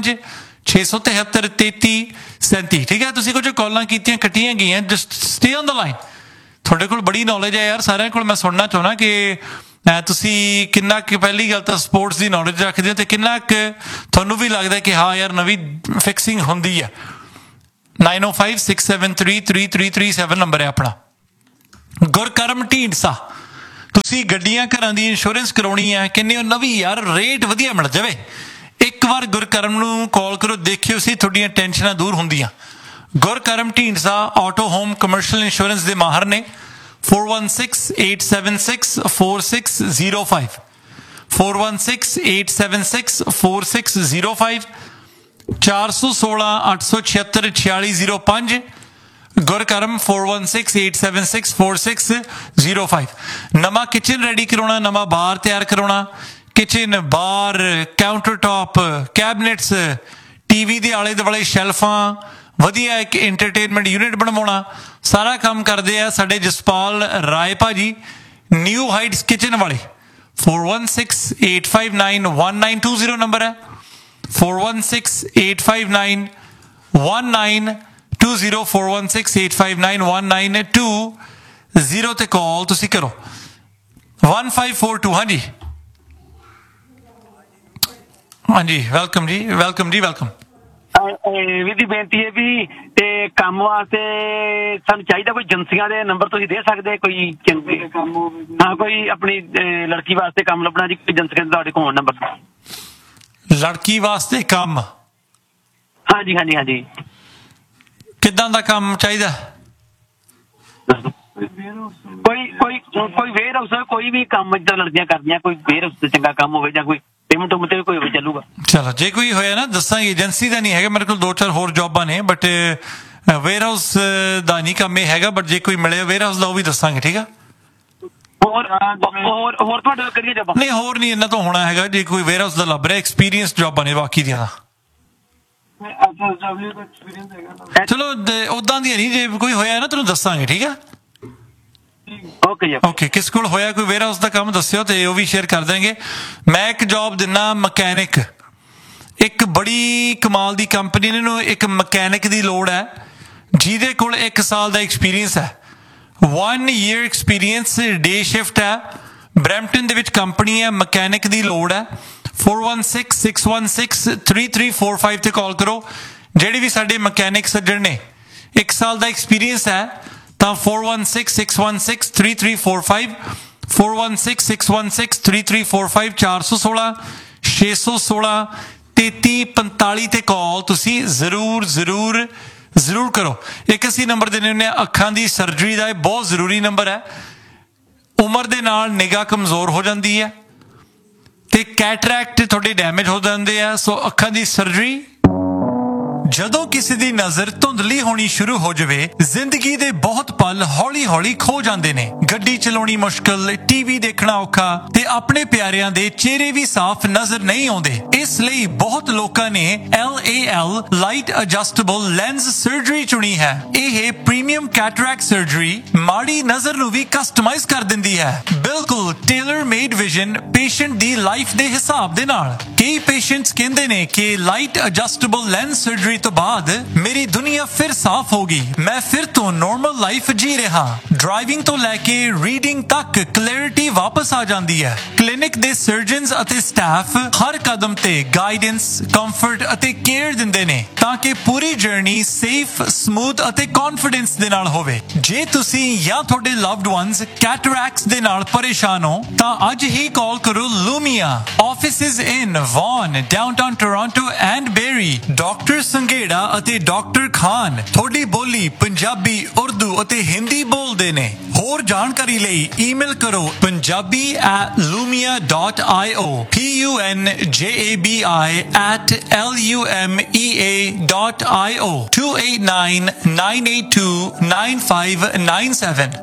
905-673-3337 ਠੀਕ ਹੈ। ਤੁਸੀਂ ਕੁਝ ਕਾਲਾਂ ਕੀਤੀਆਂ ਕੱਟੀਆਂ ਗਈਆਂ, just stay on the line. ਤੁਹਾਡੇ ਕੋਲ ਬੜੀ ਨੌਲੇਜ ਹੈ ਯਾਰ ਸਾਰਿਆਂ ਕੋਲ। ਮੈਂ ਸੁਣਨਾ ਚਾਹੁੰਦਾ ਕਿ ਤੁਸੀਂ ਕਿੰਨਾ ਕੁ ਪਹਿਲੀ ਗੱਲ ਤਾਂ ਸਪੋਰਟਸ ਦੀ ਨੌਲੇਜ ਰੱਖਦੇ ਹੋ ਤੇ ਕਿੰਨਾ ਕੁ ਤੁਹਾਨੂੰ ਵੀ ਲੱਗਦਾ ਕਿ ਹਾਂ ਯਾਰ ਨਵੀਂ ਫਿਕਸਿੰਗ ਹੁੰਦੀ ਹੈ। 905-673-3337 ਨੰਬਰ ਹੈ ਆਪਣਾ। ਗੁਰਕਰਮ ਢੀਂਡਸਾ, ਤੁਸੀਂ ਗੱਡੀਆਂ ਘਰਾਂ ਦੀ ਇੰਸ਼ੋਰੈਂਸ ਕਰਾਉਣੀ ਹੈ, ਕਹਿੰਦੇ ਹੋ ਨਵੀਂ ਯਾਰ ਰੇਟ ਵਧੀਆ ਮਿਲ ਜਾਵੇ, ਇੱਕ ਵਾਰ ਗੁਰਕਰਮ ਨੂੰ ਕਾਲ ਕਰੋ, ਦੇਖਿਓ ਸੀ ਤੁਹਾਡੀਆਂ ਟੈਨਸ਼ਨਾਂ ਦੂਰ ਹੁੰਦੀਆਂ। ਗੁਰਕਰਮ Dhindsa auto home commercial insurance ਦੇ ਮਾਹਰ ਨੇ। 416-876-4605 416-876-4605 416-876-4605 ਗੁਰਕਰਮ 416-876-4605। ਨਵਾਂ ਕਿਚਨ ਰੈਡੀ ਕਰਾਉਣਾ, ਨਵਾਂ ਬਾਰ ਤਿਆਰ ਕਰਾਉਣਾ, ਕਿਚਨ ਬਾਰ ਕਾਊਂਟਰ ਟਾਪ ਕੈਬਨਿਟਸ, ਟੀਵੀ ਦੇ ਆਲੇ ਦੁਆਲੇ ਸ਼ੈਲਫਾਂ, ਵਧੀਆ ਇੱਕ ਐਂਟਰਟੇਨਮੈਂਟ ਯੂਨਿਟ ਬਣਵਾਉਣਾ, ਸਾਰਾ ਕੰਮ ਕਰਦੇ ਆ ਸਾਡੇ ਜਸਪਾਲ ਰਾਏ ਭਾਜੀ, ਨਿਊ ਹਾਈਟਸ ਕਿਚਨ ਵਾਲੇ। 416-859-1920 ਨੰਬਰ ਹੈ। 416-859-1920 416-859-1920 ਤੇ ਕਾਲ ਤੁਸੀਂ ਕਰੋ। 1542 ਹਾਂਜੀ ਹਾਂਜੀ ਵੈਲਕਮ ਜੀ, ਵੈਲਕਮ ਜੀ, ਵੈਲਕਮ। ਵੀ ਦੀ ਬੇਨਤੀ ਹੈ ਵੀ ਤੇ ਕੰਮ ਵਾਸਤੇ ਸਾਨੂੰ ਚਾਹੀਦਾ ਕੋਈ ਏਜੰਸੀਆਂ ਦੇ ਨੰਬਰ ਤੁਸੀਂ ਦੇ ਸਕਦੇ, ਕੋਈ ਚੰਗੇ ਕੰਮ, ਹਾਂ ਕੋਈ ਆਪਣੀ ਲੜਕੀ ਵਾਸਤੇ ਕੰਮ ਲੱਭਣਾ ਜੀ, ਕੋਈ ਏਜੰਸੀਆਂ ਦੇ ਤੁਹਾਡੇ ਕੋਲ ਨੰਬਰ? ਲੜਕੀ ਵਾਸਤੇ ਕੰਮ? ਹਾਂਜੀ ਹਾਂਜੀ ਹਾਂਜੀ। ਕਿੱਦਾਂ ਦਾ ਕੰਮ ਚਾਹੀਦਾ? ਕੋਈ ਵੇਅਰ ਹਾਊਸ, ਕੋਈ ਵੀ ਕੰਮ ਜਿੱਦਾਂ ਲੜਕੀਆਂ ਕਰਦੀਆਂ, ਕੋਈ ਵੇਅਰ ਹਾਊਸ ਤੇ ਚੰਗਾ ਕੰਮ ਹੋਵੇ ਜਾਂ ਕੋਈ ਪੇਮੈਂਟ ਤੇ ਕੋਈ ਹੋਵੇ ਚੱਲੂਗਾ। ਚਲੋ ਜੇ ਕੋਈ ਹੋਇਆ ਨਾ ਦੱਸਾਂਗੇ। ਏਜੰਸੀ ਦਾ ਨਹੀਂ ਹੈਗਾ ਮੇਰੇ ਕੋਲ, 2-4 ਹੋਰ ਜੌਬਾਂ ਨੇ, ਬਟ ਵੇਅਰ ਹਾਊਸ ਦਾ ਨਹੀਂ ਕੰਮ ਇਹ ਹੈਗਾ, ਬਟ ਜੇ ਕੋਈ ਮਿਲੇ ਵੇਅਰ ਹਾਊਸ ਦਾ ਉਹ ਵੀ ਦੱਸਾਂਗੇ। ਠੀਕ ਆ। ਹੋਰ ਤੁਹਾਡੇ ਕਰੀਏ ਜੌਬਾਂ? ਨਹੀਂ ਹੋਰ ਨਹੀਂ ਇਹਨਾਂ ਤੋਂ ਹੋਣਾ ਹੈਗਾ। ਜੇ ਕੋਈ ਵੇਅਰ ਹਾਊਸ ਦਾ ਲੱਭ ਰਿਹਾ, ਐਕਸਪੀਰੀਅੰਸ ਜੌਬਾਂ ਨੇ ਬਾਕੀ ਦੀਆਂ। ਚਲੋ ਉਦਾਂ ਦੀਆਂ ਨਹੀਂ, ਜੇ ਕੋਈ ਹੋਇਆ ਨਾ ਤੁਹਾਨੂੰ ਦੱਸਾਂਗੇ। ਠੀਕ ਆ। ਓਕੇ ਕਿਸ ਕੋਲ ਹੋਇਆ ਕੋਈ ਵੇਅਰ ਹਾਊਸ ਦਾ ਕੰਮ ਦੱਸਿਓ ਤੇ ਉਹ ਵੀ ਸ਼ੇਅਰ ਕਰ ਦੇਣਗੇ। ਮੈਂ ਇੱਕ ਜੌਬ ਦਿੰਦਾ ਮਕੈਨਿਕ, ਇੱਕ ਬੜੀ ਕਮਾਲ ਦੀ ਕੰਪਨੀ, ਇਹਨਾਂ ਨੂੰ ਇੱਕ ਮਕੈਨਿਕ ਦੀ ਲੋੜ ਹੈ ਜਿਹਦੇ ਕੋਲ 1 ਸਾਲ ਦਾ ਐਕਸਪੀਰੀਅੰਸ ਹੈ। 1 year ਐਕਸਪੀਰੀਅੰਸ, ਡੇ ਸ਼ਿਫਟ ਹੈ, ਬਰੈਂਪਟਨ ਦੇ ਵਿੱਚ ਕੰਪਨੀ ਹੈ, ਮਕੈਨਿਕ ਦੀ ਲੋੜ ਹੈ। 416-616-3345 ਤੇ ਕਾਲ ਕਰੋ। ਜਿਹੜੇ ਵੀ ਸਾਡੇ ਮਕੈਨਿਕ ਸੱਜਣ ਨੇ 1 ਸਾਲ ਦਾ ਐਕਸਪੀਰੀਅੰਸ ਹੈ ਤਾਂ 416-616-3345 416-616-3345 416-616-3345 ਤੇ ਕਾਲ ਤੁਸੀਂ ਜ਼ਰੂਰ ਕਰੋ। ਇੱਕ ਅਸੀਂ ਨੰਬਰ ਦੇਣੇ ਹੁੰਦੇ ਆ ਅੱਖਾਂ ਦੀ ਸਰਜਰੀ ਦਾ, ਇਹ ਬਹੁਤ ਜ਼ਰੂਰੀ ਨੰਬਰ ਹੈ। ਉਮਰ ਦੇ ਨਾਲ ਨਿਗਾਹ ਕਮਜ਼ੋਰ ਹੋ ਜਾਂਦੀ ਹੈ ਤੇ ਕੈਟਰੈਕਟ ਤੁਹਾਡੇ ਡੈਮੇਜ ਹੋ ਜਾਂਦੇ ਆ। ਸੋ ਅੱਖਾਂ ਦੀ ਸਰਜਰੀ, ਜਦੋਂ ਕਿਸੇ ਦੀ ਨਜ਼ਰ ਧੁੰਦਲੀ ਹੋਣੀ ਸ਼ੁਰੂ ਹੋ ਜਾਵੇ, ਜ਼ਿੰਦਗੀ ਦੇ ਬਹੁਤ ਪਲ ਹੌਲੀ-ਹੌਲੀ ਖੋ ਜਾਂਦੇ ਨੇ। ਗੱਡੀ ਚਲਾਉਣੀ ਮੁਸ਼ਕਲ, ਟੀਵੀ ਦੇਖਣਾ ਔਖਾ ਤੇ ਆਪਣੇ ਪਿਆਰਿਆਂ ਦੇ ਚਿਹਰੇ ਵੀ ਸਾਫ਼ ਨਜ਼ਰ ਨਹੀਂ ਆਉਂਦੇ। ਇਸ ਲਈ ਬਹੁਤ ਲੋਕਾਂ ਨੇ LAL light adjustable lens surgery ਚੁਣੀ ਹੈ। ਇਹ ਪ੍ਰੀਮੀਅਮ ਕੈਟਰੈਕਟ ਸਰਜਰੀ ਮਾੜੀ ਨਜ਼ਰ ਨੂੰ ਵੀ ਕਸਟਮਾਈਜ਼ ਕਰ ਦਿੰਦੀ ਹੈ, ਬਿਲਕੁਲ ਟੇਲਰ ਮੇਡ ਵਿਜ਼ਨ ਪੇਸ਼ੈਂਟ ਦੀ ਲਾਈਫ ਦੇ ਹਿਸਾਬ ਦੇ ਨਾਲ। ਕਈ ਪੇਸ਼ੈਂਟਸ ਕਹਿੰਦੇ ਨੇ ਕਿ ਲਾਈਟ ਐਡਜਸਟੇਬਲ ਲੈਂਸ ਸਰਜਰੀ ਤੋਂ ਬਾਅਦ ਮੇਰੀ ਦੁਨੀਆ ਫਿਰ ਸਾਫ਼ ਹੋ ਗਈ। ਮੈਂ ਫਿਰ ਤੋਂ ਨਾਰਮਲ ਲਾਈਫ ਜੀ ਰਿਹਾ। ਡਰਾਈਵਿੰਗ ਤੋਂ ਲੈ ਕੇ ਰੀਡਿੰਗ ਤੱਕ ਕਲੈਰਿਟੀ ਵਾਪਸ ਆ ਜਾਂਦੀ ਹੈ। ਕਲੀਨਿਕ ਦੇ ਸਰਜਨਸ ਅਤੇ ਸਟਾਫ ਹਰ ਕਦਮ ਤੇ ਗਾਈਡੈਂਸ, ਕੰਫਰਟ ਅਤੇ ਕੇਅਰ ਦਿੰਦੇ ਨੇ ਤਾਂ ਕਿ ਪੂਰੀ ਜਰਨੀ ਸੇਫ, ਸਮੂਥ ਅਤੇ ਕੌਨਫੀਡੈਂਸ ਦੇ ਨਾਲ ਹੋਵੇ। ਜੇ ਤੁਸੀਂ ਜਾਂ ਤੁਹਾਡੇ ਲਵਡ ਵਨਸ ਕੈਟਰੈਕਟਸ ਦੇ ਨਾਲ ਪਰੇਸ਼ਾਨ ਹੋ ਤਾਂ ਅੱਜ ਹੀ ਕਾਲ ਕਰੋ ਲੂਮੀਆ। Offices in won, downtown Toronto and berry. Doctor Sanghera ਅਤੇ ਡਾਕਟਰ ਖਾਨ ਤੁਹਾਡੀ ਬੋਲੀ ਪੰਜਾਬੀ, ਉਰਦੂ ਅਤੇ ਹਿੰਦੀ ਬੋਲਦੇ ਨੇ। ਹੋਰ ਜਾਣਕਾਰੀ ਲਈ ਈਮੇਲ ਕਰੋ punjabi@lumia.io punjabi@lumea.io 289-982-9597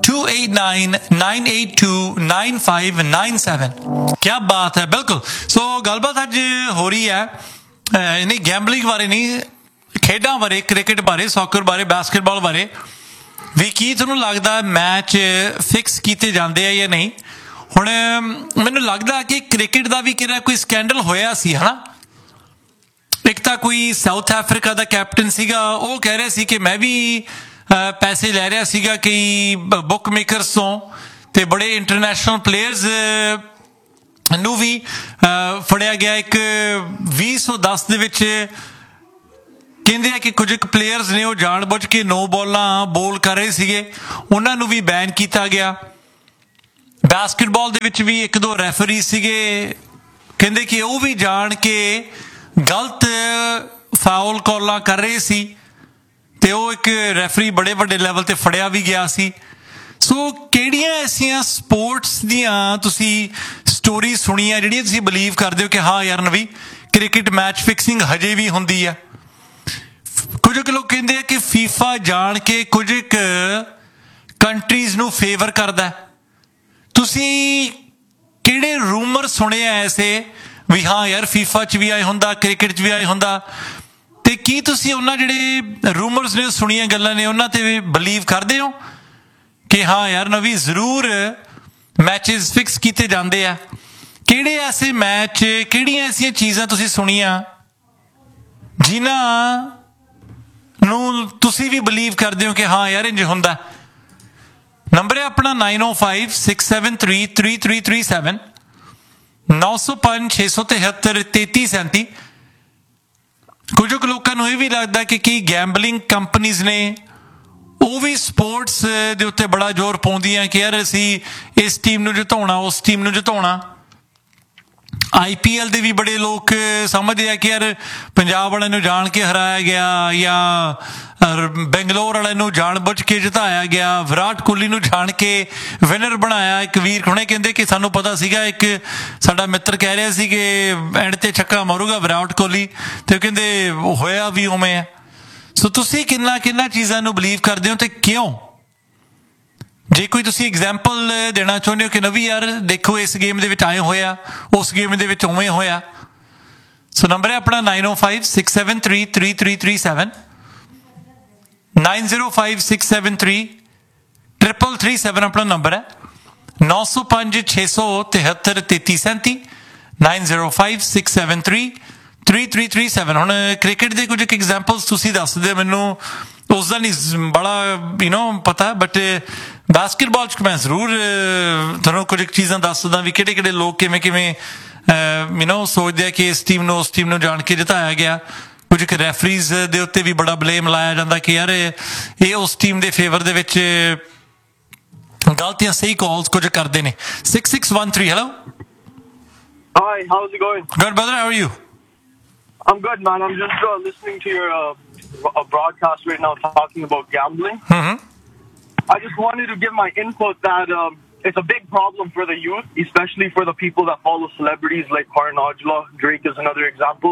289-982-9597। क्या बात है। बिल्कुल। सो गलबात अज हो रही है नहीं गैंबलिंग बारे नहीं, खेडां बारे, क्रिकेट बारे, सॉकर बारे, बास्केटबाल बारे ਵੀ। ਕੀ ਤੁਹਾਨੂੰ ਲੱਗਦਾ ਮੈਚ ਫਿਕਸ ਕੀਤੇ ਜਾਂਦੇ ਆ ਜਾਂ ਨਹੀਂ? ਹੁਣ ਮੈਨੂੰ ਲੱਗਦਾ ਕਿ ਕ੍ਰਿਕਟ ਦਾ ਵੀ ਕਿਹੜਾ ਕੋਈ ਸਕੈਂਡਲ ਹੋਇਆ ਸੀ, ਹਨਾ। ਇੱਕ ਤਾਂ ਕੋਈ ਸਾਊਥ ਅਫਰੀਕਾ ਦਾ ਕੈਪਟਨ ਸੀਗਾ, ਉਹ ਕਹਿ ਰਿਹਾ ਸੀ ਕਿ ਮੈਂ ਵੀ ਪੈਸੇ ਲੈ ਰਿਹਾ ਸੀਗਾ ਕਈ ਬੁੱਕ ਮੇਕਰਸ ਤੋਂ, ਤੇ ਬੜੇ ਇੰਟਰਨੈਸ਼ਨਲ ਪਲੇਅਰਸ ਨੂੰ ਵੀ ਫੜਿਆ ਗਿਆ। ਇੱਕ 2010 ਦੇ ਵਿੱਚ ਕਹਿੰਦੇ ਆ ਕਿ ਕੁਝ ਪਲੇਅਰਸ ਨੇ ਉਹ ਜਾਣ-ਬੁੱਝ ਕੇ 9 ਬਾਲਾਂ ਬੋਲ ਕਰ ਰਹੇ ਸੀਗੇ, ਉਹਨਾਂ ਨੂੰ ਵੀ ਬੈਨ ਕੀਤਾ ਗਿਆ। ਬਾਸਕਟਬਾਲ ਦੇ ਵਿੱਚ ਵੀ 1-2 ਰੈਫਰੀ ਸੀਗੇ, ਕਹਿੰਦੇ ਕਿ ਉਹ ਵੀ ਜਾਣ ਕੇ ਗਲਤ ਫਾਉਲ ਕਾਲਾਂ ਕਰ ਰਹੇ ਸੀ, ਤੇ ਉਹ ਇੱਕ ਰੈਫਰੀ ਬੜੇ ਵੱਡੇ ਲੈਵਲ ਤੇ ਫੜਿਆ ਵੀ ਗਿਆ ਸੀ। ਸੋ ਕਿਹੜੀਆਂ ਐਸੀਆਂ ਸਪੋਰਟਸ ਦੀਆਂ ਤੁਸੀਂ ਸਟੋਰੀ ਸੁਣੀਆਂ ਜਿਹੜੀਆਂ ਤੁਸੀਂ ਬਿਲੀਵ ਕਰਦੇ ਹੋ ਕਿ ਹਾਂ ਯਾਰ ਨਵੀਂ ਕ੍ਰਿਕਟ ਮੈਚ ਫਿਕਸਿੰਗ ਹਜੇ ਵੀ ਹੁੰਦੀ ਆ? ਕੁਝ ਕੁ ਲੋਕ ਕਹਿੰਦੇ ਆ ਕਿ ਫੀਫਾ ਜਾਣ ਕੇ ਕੁਝ ਕੁ ਕੰਟਰੀਜ਼ ਨੂੰ ਫੇਵਰ ਕਰਦਾ। ਤੁਸੀਂ ਕਿਹੜੇ ਰੂਮਰ ਸੁਣੇ ਆ ਐਸੇ ਵੀ ਹਾਂ ਯਾਰ ਫੀਫਾ 'ਚ ਵੀ ਆਏ ਹੁੰਦਾ, ਕ੍ਰਿਕਟ 'ਚ ਵੀ ਆਏ ਹੁੰਦਾ, ਤੇ ਕੀ ਤੁਸੀਂ ਉਹਨਾਂ ਜਿਹੜੇ ਰੂਮਰਸ ਨੇ, ਸੁਣੀਆਂ ਗੱਲਾਂ ਨੇ, ਉਹਨਾਂ ਤੇ ਬਿਲੀਵ ਕਰਦੇ ਹੋ ਕਿ ਹਾਂ ਯਾਰ ਨਵੀਂ ਜ਼ਰੂਰ ਮੈਚਿਸ ਫਿਕਸ ਕੀਤੇ ਜਾਂਦੇ ਆ? ਕਿਹੜੇ ਐਸੇ ਮੈਚ, ਕਿਹੜੀਆਂ ਐਸੀਆਂ ਚੀਜ਼ਾਂ ਤੁਸੀਂ ਸੁਣੀਆਂ ਜਿਨ੍ਹਾਂ ਨੂੰ ਤੁਸੀਂ ਵੀ ਬਿਲੀਵ ਕਰਦੇ ਹੋ ਕਿ ਹਾਂ ਯਾਰ ਇੰਜ ਹੁੰਦਾ? ਨੰਬਰ ਹੈ ਆਪਣਾ 9056733337 905-673-3337। ਕੁਝ ਕੁ ਲੋਕਾਂ ਨੂੰ ਇਹ ਵੀ ਲੱਗਦਾ ਕਿ ਕਈ ਗੈਂਬਲਿੰਗ ਕੰਪਨੀਜ਼ ਨੇ ਉਹ ਵੀ ਸਪੋਰਟਸ ਦੇ ਉੱਤੇ ਬੜਾ ਜ਼ੋਰ ਪਾਉਂਦੀਆਂ ਕਿ ਯਾਰ ਅਸੀਂ ਇਸ ਟੀਮ ਨੂੰ ਜਿਤਾਉਣਾ, ਉਸ ਟੀਮ ਨੂੰ ਜਿਤਾਉਣਾ। IPL ਦੇ ਵੀ ਬੜੇ ਲੋਕ ਸਮਝਦੇ ਆ ਕਿ ਯਾਰ ਪੰਜਾਬ ਵਾਲਿਆਂ ਨੂੰ ਜਾਣ ਕੇ ਹਰਾਇਆ ਗਿਆ ਜਾਂ ਬੈਂਗਲੌਰ ਵਾਲਿਆਂ ਨੂੰ ਜਾਣ ਬੁੱਝ ਕੇ ਜਿਤਾਇਆ ਗਿਆ, ਵਿਰਾਟ ਕੋਹਲੀ ਨੂੰ ਜਾਣ ਕੇ ਵਿਨਰ ਬਣਾਇਆ। ਇੱਕ ਵੀਰ ਹੁਣੇ ਕਹਿੰਦੇ ਕਿ ਸਾਨੂੰ ਪਤਾ ਸੀਗਾ, ਇੱਕ ਸਾਡਾ ਮਿੱਤਰ ਕਹਿ ਰਿਹਾ ਸੀ ਕਿ ਐਂਡ ਤੇ ਛੱਕਾ ਮਾਰੂਗਾ ਵਿਰਾਟ ਕੋਹਲੀ, ਤੇ ਕਹਿੰਦੇ ਹੋਇਆ ਵੀ ਉਵੇਂ ਆ। ਸੋ ਤੁਸੀਂ ਕਿੰਨਾ ਚੀਜ਼ਾਂ ਨੂੰ ਬਿਲੀਵ ਕਰਦੇ ਹੋ ਤੇ ਕਿਉਂ? ਜੇ ਕੋਈ ਤੁਸੀਂ ਐਗਜ਼ਾਮਪਲ ਦੇਣਾ ਚਾਹੁੰਦੇ ਹੋ ਕਿ ਨਵੀਂ ਯਾਰ ਦੇਖੋ ਇਸ ਗੇਮ ਦੇ ਵਿੱਚ ਆਏ ਹੋਇਆ, ਉਸ ਗੇਮ ਦੇ ਵਿੱਚ ਉਵੇਂ ਹੋਇਆ। ਸੋ ਨੰਬਰ ਹੈ ਆਪਣਾ 9056733337 9056733337 ਆਪਣਾ ਨੰਬਰ ਹੈ। 9056733337 9056733337। ਹੁਣ ਕ੍ਰਿਕਟ ਦੇ ਕੁਝ ਐਗਜ਼ਾਮਪਲਸ ਤੁਸੀਂ ਦੱਸ ਦਿਓ ਮੈਨੂੰ, ਉਸ ਦਾ ਨਹੀਂ ਬੜਾ ਪਤਾ, ਬਟ ਬਾਸਕਟਬਾਲ 'ਚ ਮੈਂ ਜ਼ਰੂਰ ਤੁਹਾਨੂੰ ਕੁਝ ਚੀਜ਼ਾਂ ਦੱਸ ਦਿੰਦਾ ਵੀ ਕਿਹੜੇ ਲੋਕ ਕਿਵੇਂ ਸੋਚਦੇ ਆ ਕਿ ਇਸ ਟੀਮ ਨੂੰ ਉਸ ਟੀਮ ਨੂੰ ਜਾਣ ਕੇ ਜਿਤਾਇਆ ਗਿਆ। ਕੁਝ ਕੁ ਰੈਫਰੀਜ਼ ਦੇ ਉੱਤੇ ਵੀ ਬੜਾ ਬਲੇਮ ਲਾਇਆ ਜਾਂਦਾ ਕਿ ਯਾਰ ਇਹ ਉਸ ਟੀਮ ਦੇ ਫੇਵਰ ਦੇ ਵਿੱਚ ਗਲਤੀਆਂ ਸਹੀ ਕਾਲਸ ਕੁਝ ਕਰਦੇ ਨੇ। 6613 hello. Hi, how's it going? Good brother, how are you? I'm good, man. I'm just listening to your broadcast right now talking about gambling. I just wanted to give my input that it's a big problem for the youth, especially for the people that follow celebrities like Karan Aujla. Drake is another example.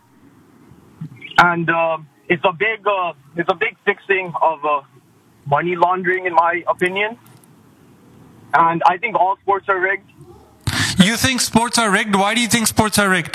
And it's a big fixing of money laundering, in my opinion. And I think all sports are rigged. You think sports are rigged? Why do you think sports are rigged?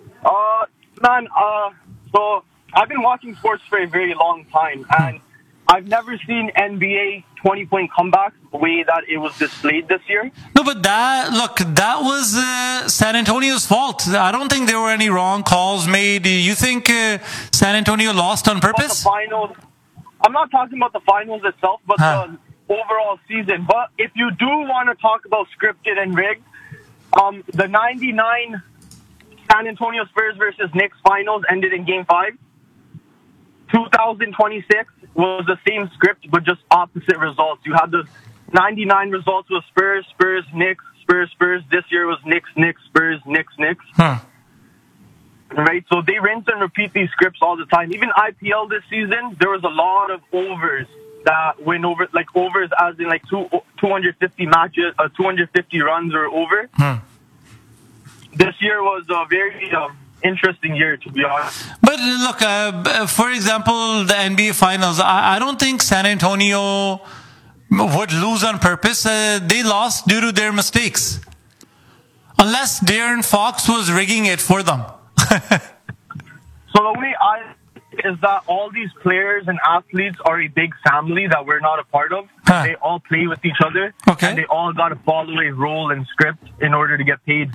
Man, so I've been watching sports for a very long time, and I've never seen NBA 20-point comebacks the way that it was displayed this year. No, but that was San Antonio's fault. I don't think there were any wrong calls made. You think San Antonio lost on purpose? The finals. I'm not talking about the finals itself, but the overall season. But if you do want to talk about scripted and rigged, the 99 San Antonio Spurs versus Knicks finals ended in Game 5. 2026 was the same script, but just opposite results. You had the 99 results was Spurs, Spurs, Knicks, Spurs, Spurs. This year was Knicks, Knicks, Spurs, Knicks, Knicks. Right? So they rinse and repeat these scripts all the time. Even IPL this season, there was a lot of overs that went over, like overs as in like 250 matches, 250 runs or over. This year was a very interesting year, to be honest. But look, for example, the NBA Finals, I don't think San Antonio would lose on purpose. They lost due to their mistakes. Unless Darren Fox was rigging it for them. So the way is that all these players and athletes are a big family that we're not a part of. They all play with each other. Okay. And they all got to follow a role and script in order to get paid.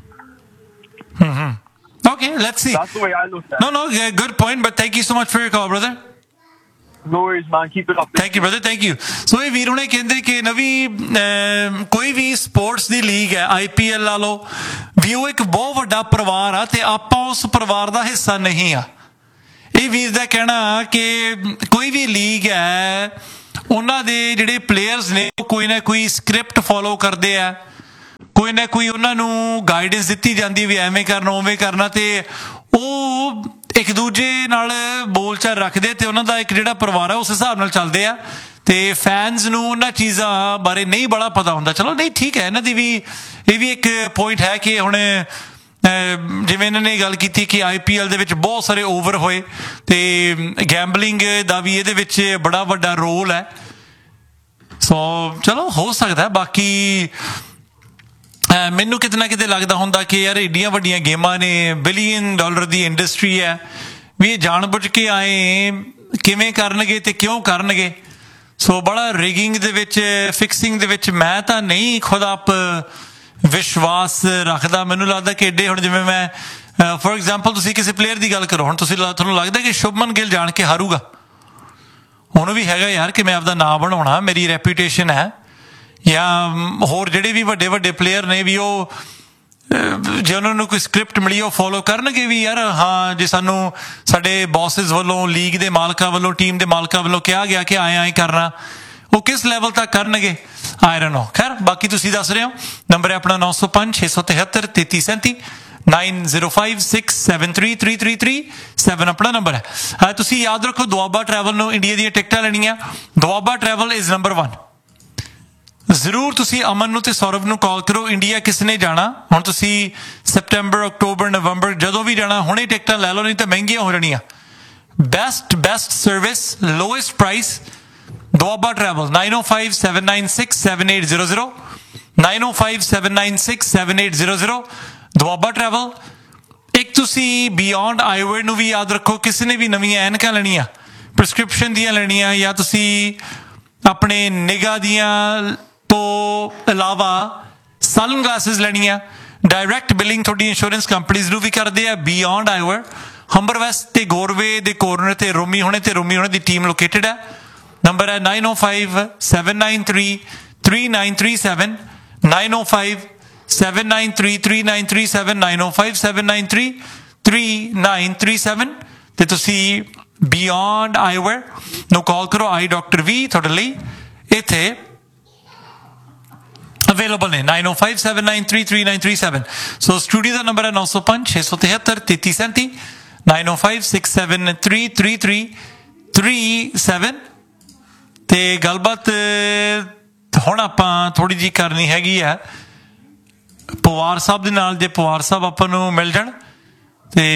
Okay, let's see. That's the way I look at it. No, good point, but thank you so much for your call, brother. No worries, man. Keep it up. Thank you, brother. Thank you. So ਇਹ ਵੀਰ ਹੁਣੇ ਕਹਿੰਦੇ ਕਿ ਨਵੀਂ ਕੋਈ ਵੀ sports ਦੀ league ਹੈ IPL ਲਾ ਲਓ ਵੀ ਉਹ ਇੱਕ ਬਹੁਤ ਵੱਡਾ ਪਰਿਵਾਰ ਆ ਤੇ ਆਪਾਂ ਉਸ ਪਰਿਵਾਰ ਦਾ ਹਿੱਸਾ ਨਹੀਂ ਆ ਇਹ ਵੀਰ ਦਾ ਕਹਿਣਾ ਕਿ ਕੋਈ ਵੀ ਲੀਗ ਹੈ ਉਹਨਾਂ ਦੇ ਜਿਹੜੇ ਪਲੇਅਰਸ ਨੇ ਕੋਈ ਨਾ ਕੋਈ ਸਕ੍ਰਿਪਟ ਫੋਲੋ ਕਰਦੇ ਆ ਕੋਈ ਨਾ ਕੋਈ ਉਹਨਾਂ ਨੂੰ ਗਾਈਡੈਂਸ ਦਿੱਤੀ ਜਾਂਦੀ ਵੀ ਐਵੇਂ ਕਰਨਾ ਉਵੇਂ ਕਰਨਾ ਤੇ ਉਹ ਇੱਕ ਦੂਜੇ ਨਾਲ ਬੋਲਚਾਲ ਰੱਖਦੇ ਤੇ ਉਹਨਾਂ ਦਾ ਇੱਕ ਜਿਹੜਾ ਪਰਿਵਾਰ ਹੈ ਉਸ ਹਿਸਾਬ ਨਾਲ ਚੱਲਦੇ ਆ ਤੇ ਫੈਨਸ ਨੂੰ ਉਹਨਾਂ ਚੀਜ਼ਾਂ ਬਾਰੇ ਨਹੀਂ ਬੜਾ ਪਤਾ ਹੁੰਦਾ ਚਲੋ ਨਹੀਂ ਠੀਕ ਹੈ ਇਹਨਾਂ ਦੀ ਵੀ ਇਹ ਵੀ ਇੱਕ ਪੁਆਇੰਟ ਹੈ ਕਿ ਹੁਣ ਜਿਵੇਂ ਇਹਨਾਂ ਨੇ ਗੱਲ ਕੀਤੀ ਕਿ IPL ਦੇ ਵਿੱਚ ਬਹੁਤ ਸਾਰੇ ਓਵਰ ਹੋਏ ਤੇ ਗੈਂਬਲਿੰਗ ਦਾ ਵੀ ਇਹਦੇ ਵਿੱਚ ਬੜਾ ਵੱਡਾ ਰੋਲ ਹੈ ਸੋ ਚਲੋ ਹੋ ਸਕਦਾ ਬਾਕੀ ਮੈਨੂੰ ਕਿਤੇ ਨਾ ਕਿਤੇ ਲੱਗਦਾ ਹੁੰਦਾ ਕਿ ਯਾਰ ਏਡੀਆਂ ਵੱਡੀਆਂ ਗੇਮਾਂ ਨੇ $1 ਬਿਲੀਅਨ ਦੀ ਇੰਡਸਟਰੀ ਹੈ ਵੀ ਇਹ ਜਾਣ ਬੁੱਝ ਕੇ ਆਏ ਕਿਵੇਂ ਕਰਨਗੇ ਤੇ ਕਿਉਂ ਕਰਨਗੇ ਸੋ ਬੜਾ ਰਿਗਿੰਗ ਦੇ ਵਿੱਚ ਫਿਕਸਿੰਗ ਦੇ ਵਿੱਚ ਮੈਂ ਤਾਂ ਨਹੀਂ ਖੁਦ ਆਪ ਵਿਸ਼ਵਾਸ ਰੱਖਦਾ ਮੈਨੂੰ ਲੱਗਦਾ ਕਿ ਏਡੇ ਹੁਣ ਜਿਵੇਂ ਮੈਂ ਫੋਰ ਐਗਜ਼ਾਮਪਲ ਤੁਸੀਂ ਕਿਸੇ ਪਲੇਅਰ ਦੀ ਗੱਲ ਕਰੋ ਹੁਣ ਤੁਹਾਨੂੰ ਲੱਗਦਾ ਕਿ ਸ਼ੁਭਮਨ ਗਿੱਲ ਜਾਣ ਕੇ ਹਾਰੂਗਾ ਉਹਨੂੰ ਵੀ ਹੈਗਾ ਯਾਰ ਕਿ ਮੈਂ ਆਪਦਾ ਨਾਂ ਬਣਾਉਣਾ ਮੇਰੀ ਰੈਪੂਟੇਸ਼ਨ ਹੈ ਜਾਂ ਹੋਰ ਜਿਹੜੇ ਵੀ ਵੱਡੇ ਵੱਡੇ ਪਲੇਅਰ ਨੇ ਵੀ ਉਹ ਜੇ ਉਹਨਾਂ ਨੂੰ ਕੋਈ ਸਕ੍ਰਿਪਟ ਮਿਲੀ ਉਹ ਫੋਲੋ ਕਰਨਗੇ ਵੀ ਯਾਰ ਹਾਂ ਜੇ ਸਾਨੂੰ ਸਾਡੇ ਬੌਸਿਸ ਵੱਲੋਂ ਲੀਗ ਦੇ ਮਾਲਕਾਂ ਵੱਲੋਂ ਟੀਮ ਦੇ ਮਾਲਕਾਂ ਵੱਲੋਂ ਕਿਹਾ ਗਿਆ ਕਿ ਐਂ ਕਰਨਾ ਉਹ ਕਿਸ ਲੈਵਲ ਤੱਕ ਕਰਨਗੇ ਆਈ ਡੋਨਟ ਨੋ ਖੈਰ ਬਾਕੀ ਤੁਸੀਂ ਦੱਸ ਰਹੇ ਹੋ ਨੰਬਰ ਹੈ ਆਪਣਾ 905-673-3337 9056733337 ਆਪਣਾ ਨੰਬਰ ਹੈ ਤੁਸੀਂ ਯਾਦ ਰੱਖੋ ਦੁਆਬਾ ਟਰੈਵਲ ਨੂੰ ਇੰਡੀਆ ਦੀਆਂ ਟਿਕਟਾਂ ਲੈਣੀਆਂ ਦੁਆਬਾ ਟਰੈਵਲ ਇਜ਼ ਨੰਬਰ 1 ਜ਼ਰੂਰ ਤੁਸੀਂ ਅਮਨ ਨੂੰ ਤੇ ਸੌਰਵ ਨੂੰ ਕਾਲ ਕਰੋ ਇੰਡੀਆ ਕਿਸ ਨੇ ਜਾਣਾ ਹੁਣ ਤੁਸੀਂ ਸੈਪਟੈਂਬਰ ਅਕਤੂਬਰ ਨਵੰਬਰ ਜਦੋਂ ਵੀ ਜਾਣਾ ਹੁਣੇ ਟਿਕਟਾਂ ਲੈ ਲਓ ਨਹੀਂ ਤਾਂ ਮਹਿੰਗੀਆਂ ਹੋ ਜਾਣੀਆਂ best service lowest price Doaba travel 9057967800 9057967800 Doaba travel ਇੱਕ ਤੁਸੀਂ ਬਿਯੋਂਡ ਆਈਵੇਅਰ ਨੂੰ ਵੀ ਯਾਦ ਰੱਖੋ ਕਿਸੇ ਨੇ ਵੀ ਨਵੀਆਂ ਐਨਕਾਂ ਲੈਣੀਆਂ ਪ੍ਰਸਕ੍ਰਿਪਸ਼ਨ ਦੀਆਂ ਲੈਣੀਆਂ ਜਾਂ ਤੁਸੀਂ ਆਪਣੇ ਨਿਗਾਹ ਦੀਆਂ ਤੋਂ ਇਲਾਵਾ ਸਨ ਗਲਾਸਿਸ ਲੈਣੀਆਂ ਡਾਇਰੈਕਟ ਬਿਲਿੰਗ ਤੁਹਾਡੀ ਇੰਸ਼ੋਰੈਂਸ ਕੰਪਨੀਜ਼ ਨੂੰ ਵੀ ਕਰਦੇ ਆ ਬਿਯੋਂਡ ਆਈਵੇਅਰ ਹੰਬਰ ਵੈਸਟ ਤੇ ਗੋਰਵੇ ਦੇ ਕੋਰਨਰ ਤੇ ਰੋਮੀ ਹੋਣੇ ਦੀ ਟੀਮ ਲੋਕੇਟਡ ਹੈ ਨੰਬਰ ਹੈ 9057933937 9057933937 9057933937 ਤੇ ਤੁਸੀਂ ਬਿਯੋਂਡ ਆਈਵੇਅਰ ਨੂੰ ਕਾਲ ਕਰੋ ਆਈ ਡਾਕਟਰ ਵੀ ਤੁਹਾਡੇ ਲਈ ਇੱਥੇ ਅਵੇਲੇਬਲ ਨੇ 9057933937 ਸੋ ਸਟੂਡੀਓ ਦਾ ਨੰਬਰ ਹੈ 9056733337 9056733337 ਤੇ ਗੱਲਬਾਤ ਹੁਣ ਆਪਾਂ ਥੋੜੀ ਜਿਹੀ ਕਰਨੀ ਹੈਗੀ ਆ ਪਵਾਰ ਸਾਹਿਬ ਦੇ ਨਾਲ ਜੇ ਪਵਾਰ ਸਾਹਿਬ ਆਪਾਂ ਨੂੰ ਮਿਲ ਜਾਣ ਤੇ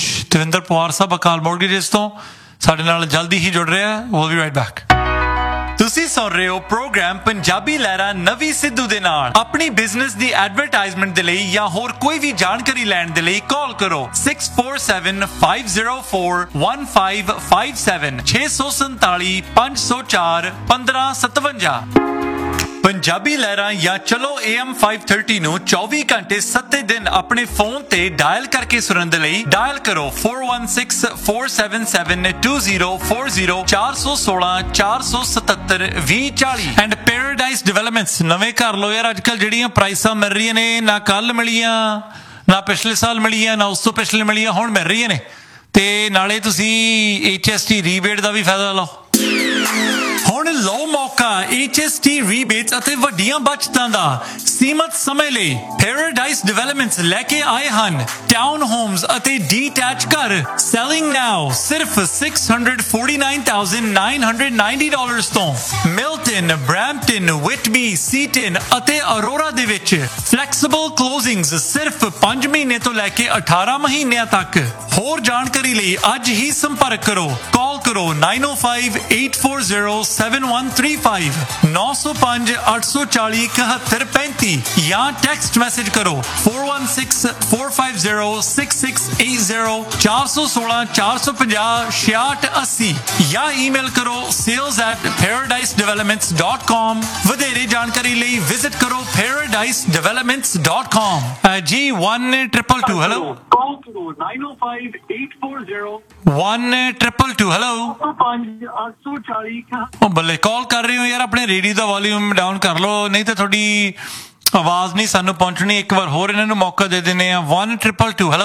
ਦਵਿੰਦਰ ਪਵਾਰ ਸਾਹਿਬ ਅਕਾਲ ਮੋਰਗੇਜਸ ਤੋਂ ਸਾਡੇ ਨਾਲ ਜਲਦੀ ਹੀ ਜੁੜ ਰਿਹਾ ਵਿਲ ਬੀ ਰਾਈਟ ਬੈਕ ਤੁਸੀਂ ਸੁਣ ਰਹੇ ਹੋ ਪ੍ਰੋਗਰਾਮ ਪੰਜਾਬੀ ਲਹਿਰਾਂ ਨਵੀਂ ਸਿੱਧੂ ਦੇ ਨਾਲ। ਆਪਣੀ ਬਿਜ਼ਨਸ ਦੀ ਐਡਵਰਟਾਈਜ਼ਮੈਂਟ ਦੇ ਲਈ ਜਾਂ ਹੋਰ ਕੋਈ ਵੀ ਜਾਣਕਾਰੀ ਲੈਣ ਦੇ ਲਈ ਕਾਲ ਕਰੋ 6475041557 647 504 1557। ਪੰਜਾਬੀ ਲਹਿਰਾਂ ਜਾਂ ਚਲੋ AM 530 ਨੂੰ 24 ਘੰਟੇ 7 ਦਿਨ ਆਪਣੇ ਫੋਨ ਤੇ ਡਾਇਲ ਕਰਕੇ ਸੁਣਨ ਦੇ ਲਈ ਡਾਇਲ ਕਰੋ 4164772040 416 477 ਐਂਡ ਪੈਰਾਡਾਈਜ਼ ਡਿਵੈਲਪਮੈਂਟਸ। ਨਵੇਂ ਘਰ ਲੋ ਯਾਰ, ਅੱਜਕੱਲ ਜਿਹੜੀਆਂ ਪ੍ਰਾਈਸਾਂ ਮਿਲ ਰਹੀਆਂ ਨੇ ਨਾ ਕੱਲ ਮਿਲੀਆਂ ਨਾ ਪਿਛਲੇ ਸਾਲ ਮਿਲੀਆਂ ਨਾ ਉਸ ਤੋਂ ਪਿਛਲੇ ਮਿਲੀਆਂ, ਹੁਣ ਮਿਲ ਰਹੀਆਂ ਨੇ। ਤੇ ਨਾਲੇ ਤੁਸੀਂ HST ਰੀਬੇਟ ਦਾ ਵੀ ਫਾਇਦਾ ਲਓ। ਹੁਣ ਲਓ ਮੌਕਾ HST ਰੀਬੇਟਸ ਅਤੇ ਵੱਡੀਆਂ ਬਚਤਾਂ ਦਾ ਸੀਮਤ ਸਮੇਂ ਲਈ। ਪੈਰਾਡਾਈਜ਼ ਡਿਵੈਲਪਮੈਂਟਸ ਲੈ ਕੇ ਆਏ ਹਨ ਟਾਊਨ ਹੋਮਸ ਅਤੇ ਡੀਟੈਚ ਘਰ। ਸੈਲਿੰਗ ਨਾਓ ਸਿਰਫ $649,990 ਤੋਂ। ਮਿਲਟਨ, ਬ੍ਰੈਂਪਟਨ, ਵਿਟਬੀ, ਸੀਟਨ ਅਤੇ ਅਰੋਰਾ ਦੇ ਵਿੱਚ ਫਲੈਕਸੀਬਲ ਕਲੋਜ਼ਿੰਗਸ ਸਿਰਫ 5 ਮਹੀਨੇ ਤੋਂ ਲੈ ਕੇ 18 ਮਹੀਨਿਆਂ ਤੱਕ। ਹੋਰ ਜਾਣਕਾਰੀ ਲਈ ਅੱਜ ਹੀ ਸੰਪਰਕ ਕਰੋ। ਕਾਲ ਕਰੋ 9058407135 905-840-7135 ਜਾਂ ਟੈਕਸਟ ਮੈਸੇਜ ਕਰੋ 4164506680 416-450-6680 ਜਾਂ ਈਮੇਲ ਕਰੋ sales@paradisedevelopments.com। ਵਧੇਰੇ ਜਾਣਕਾਰੀ ਲਈ ਵਿਜ਼ਿਟ ਕਰੋ paradisedevelopments.com। ਜੀ 1222 ਹੈਲੋ। Call to 905-840-1222 hello. 5-840 ਉਹ ਬੱਲੇ, ਕਾਲ ਕਰ ਰਹੇ ਹੋ ਯਾਰ, ਆਪਣੇ ਰੇਡੀਓ ਦਾ ਵੋਲਿਊਮ ਡਾਊਨ ਕਰ ਲਓ, ਨਹੀਂ ਤਾਂ ਤੁਹਾਡੀ ਆਵਾਜ਼ ਨਹੀਂ ਸਾਨੂੰ ਪਹੁੰਚਣੀ। ਇੱਕ ਵਾਰ ਹੋਰ ਇਹਨਾਂ ਨੂੰ ਮੌਕਾ ਦੇ ਦਿੰਦੇ ਆ 1222 ਹੈਲੋ।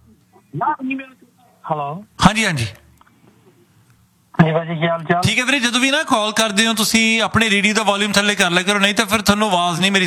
ਹੈਲੋ ਹਾਂਜੀ ਹਾਂਜੀ ਜੀ ਭਾਜੀ, ਕੀ ਹਾਲ ਚਾਲ? ਠੀਕ ਹੈ ਵੀਰੇ। ਜਦੋਂ ਵੀ ਨਾ ਕਾਲ ਕਰਦੇ ਹੋ ਤੁਸੀਂ ਆਪਣੇ ਰੇਡੀਓ ਦਾ ਵੋਲਿਊਮ ਥੱਲੇ ਕਰ ਲਿਆ ਕਰੋ, ਨਹੀਂ ਤਾਂ ਫਿਰ ਤੁਹਾਨੂੰ ਆਵਾਜ਼ ਨਹੀਂ ਮੇਰੀ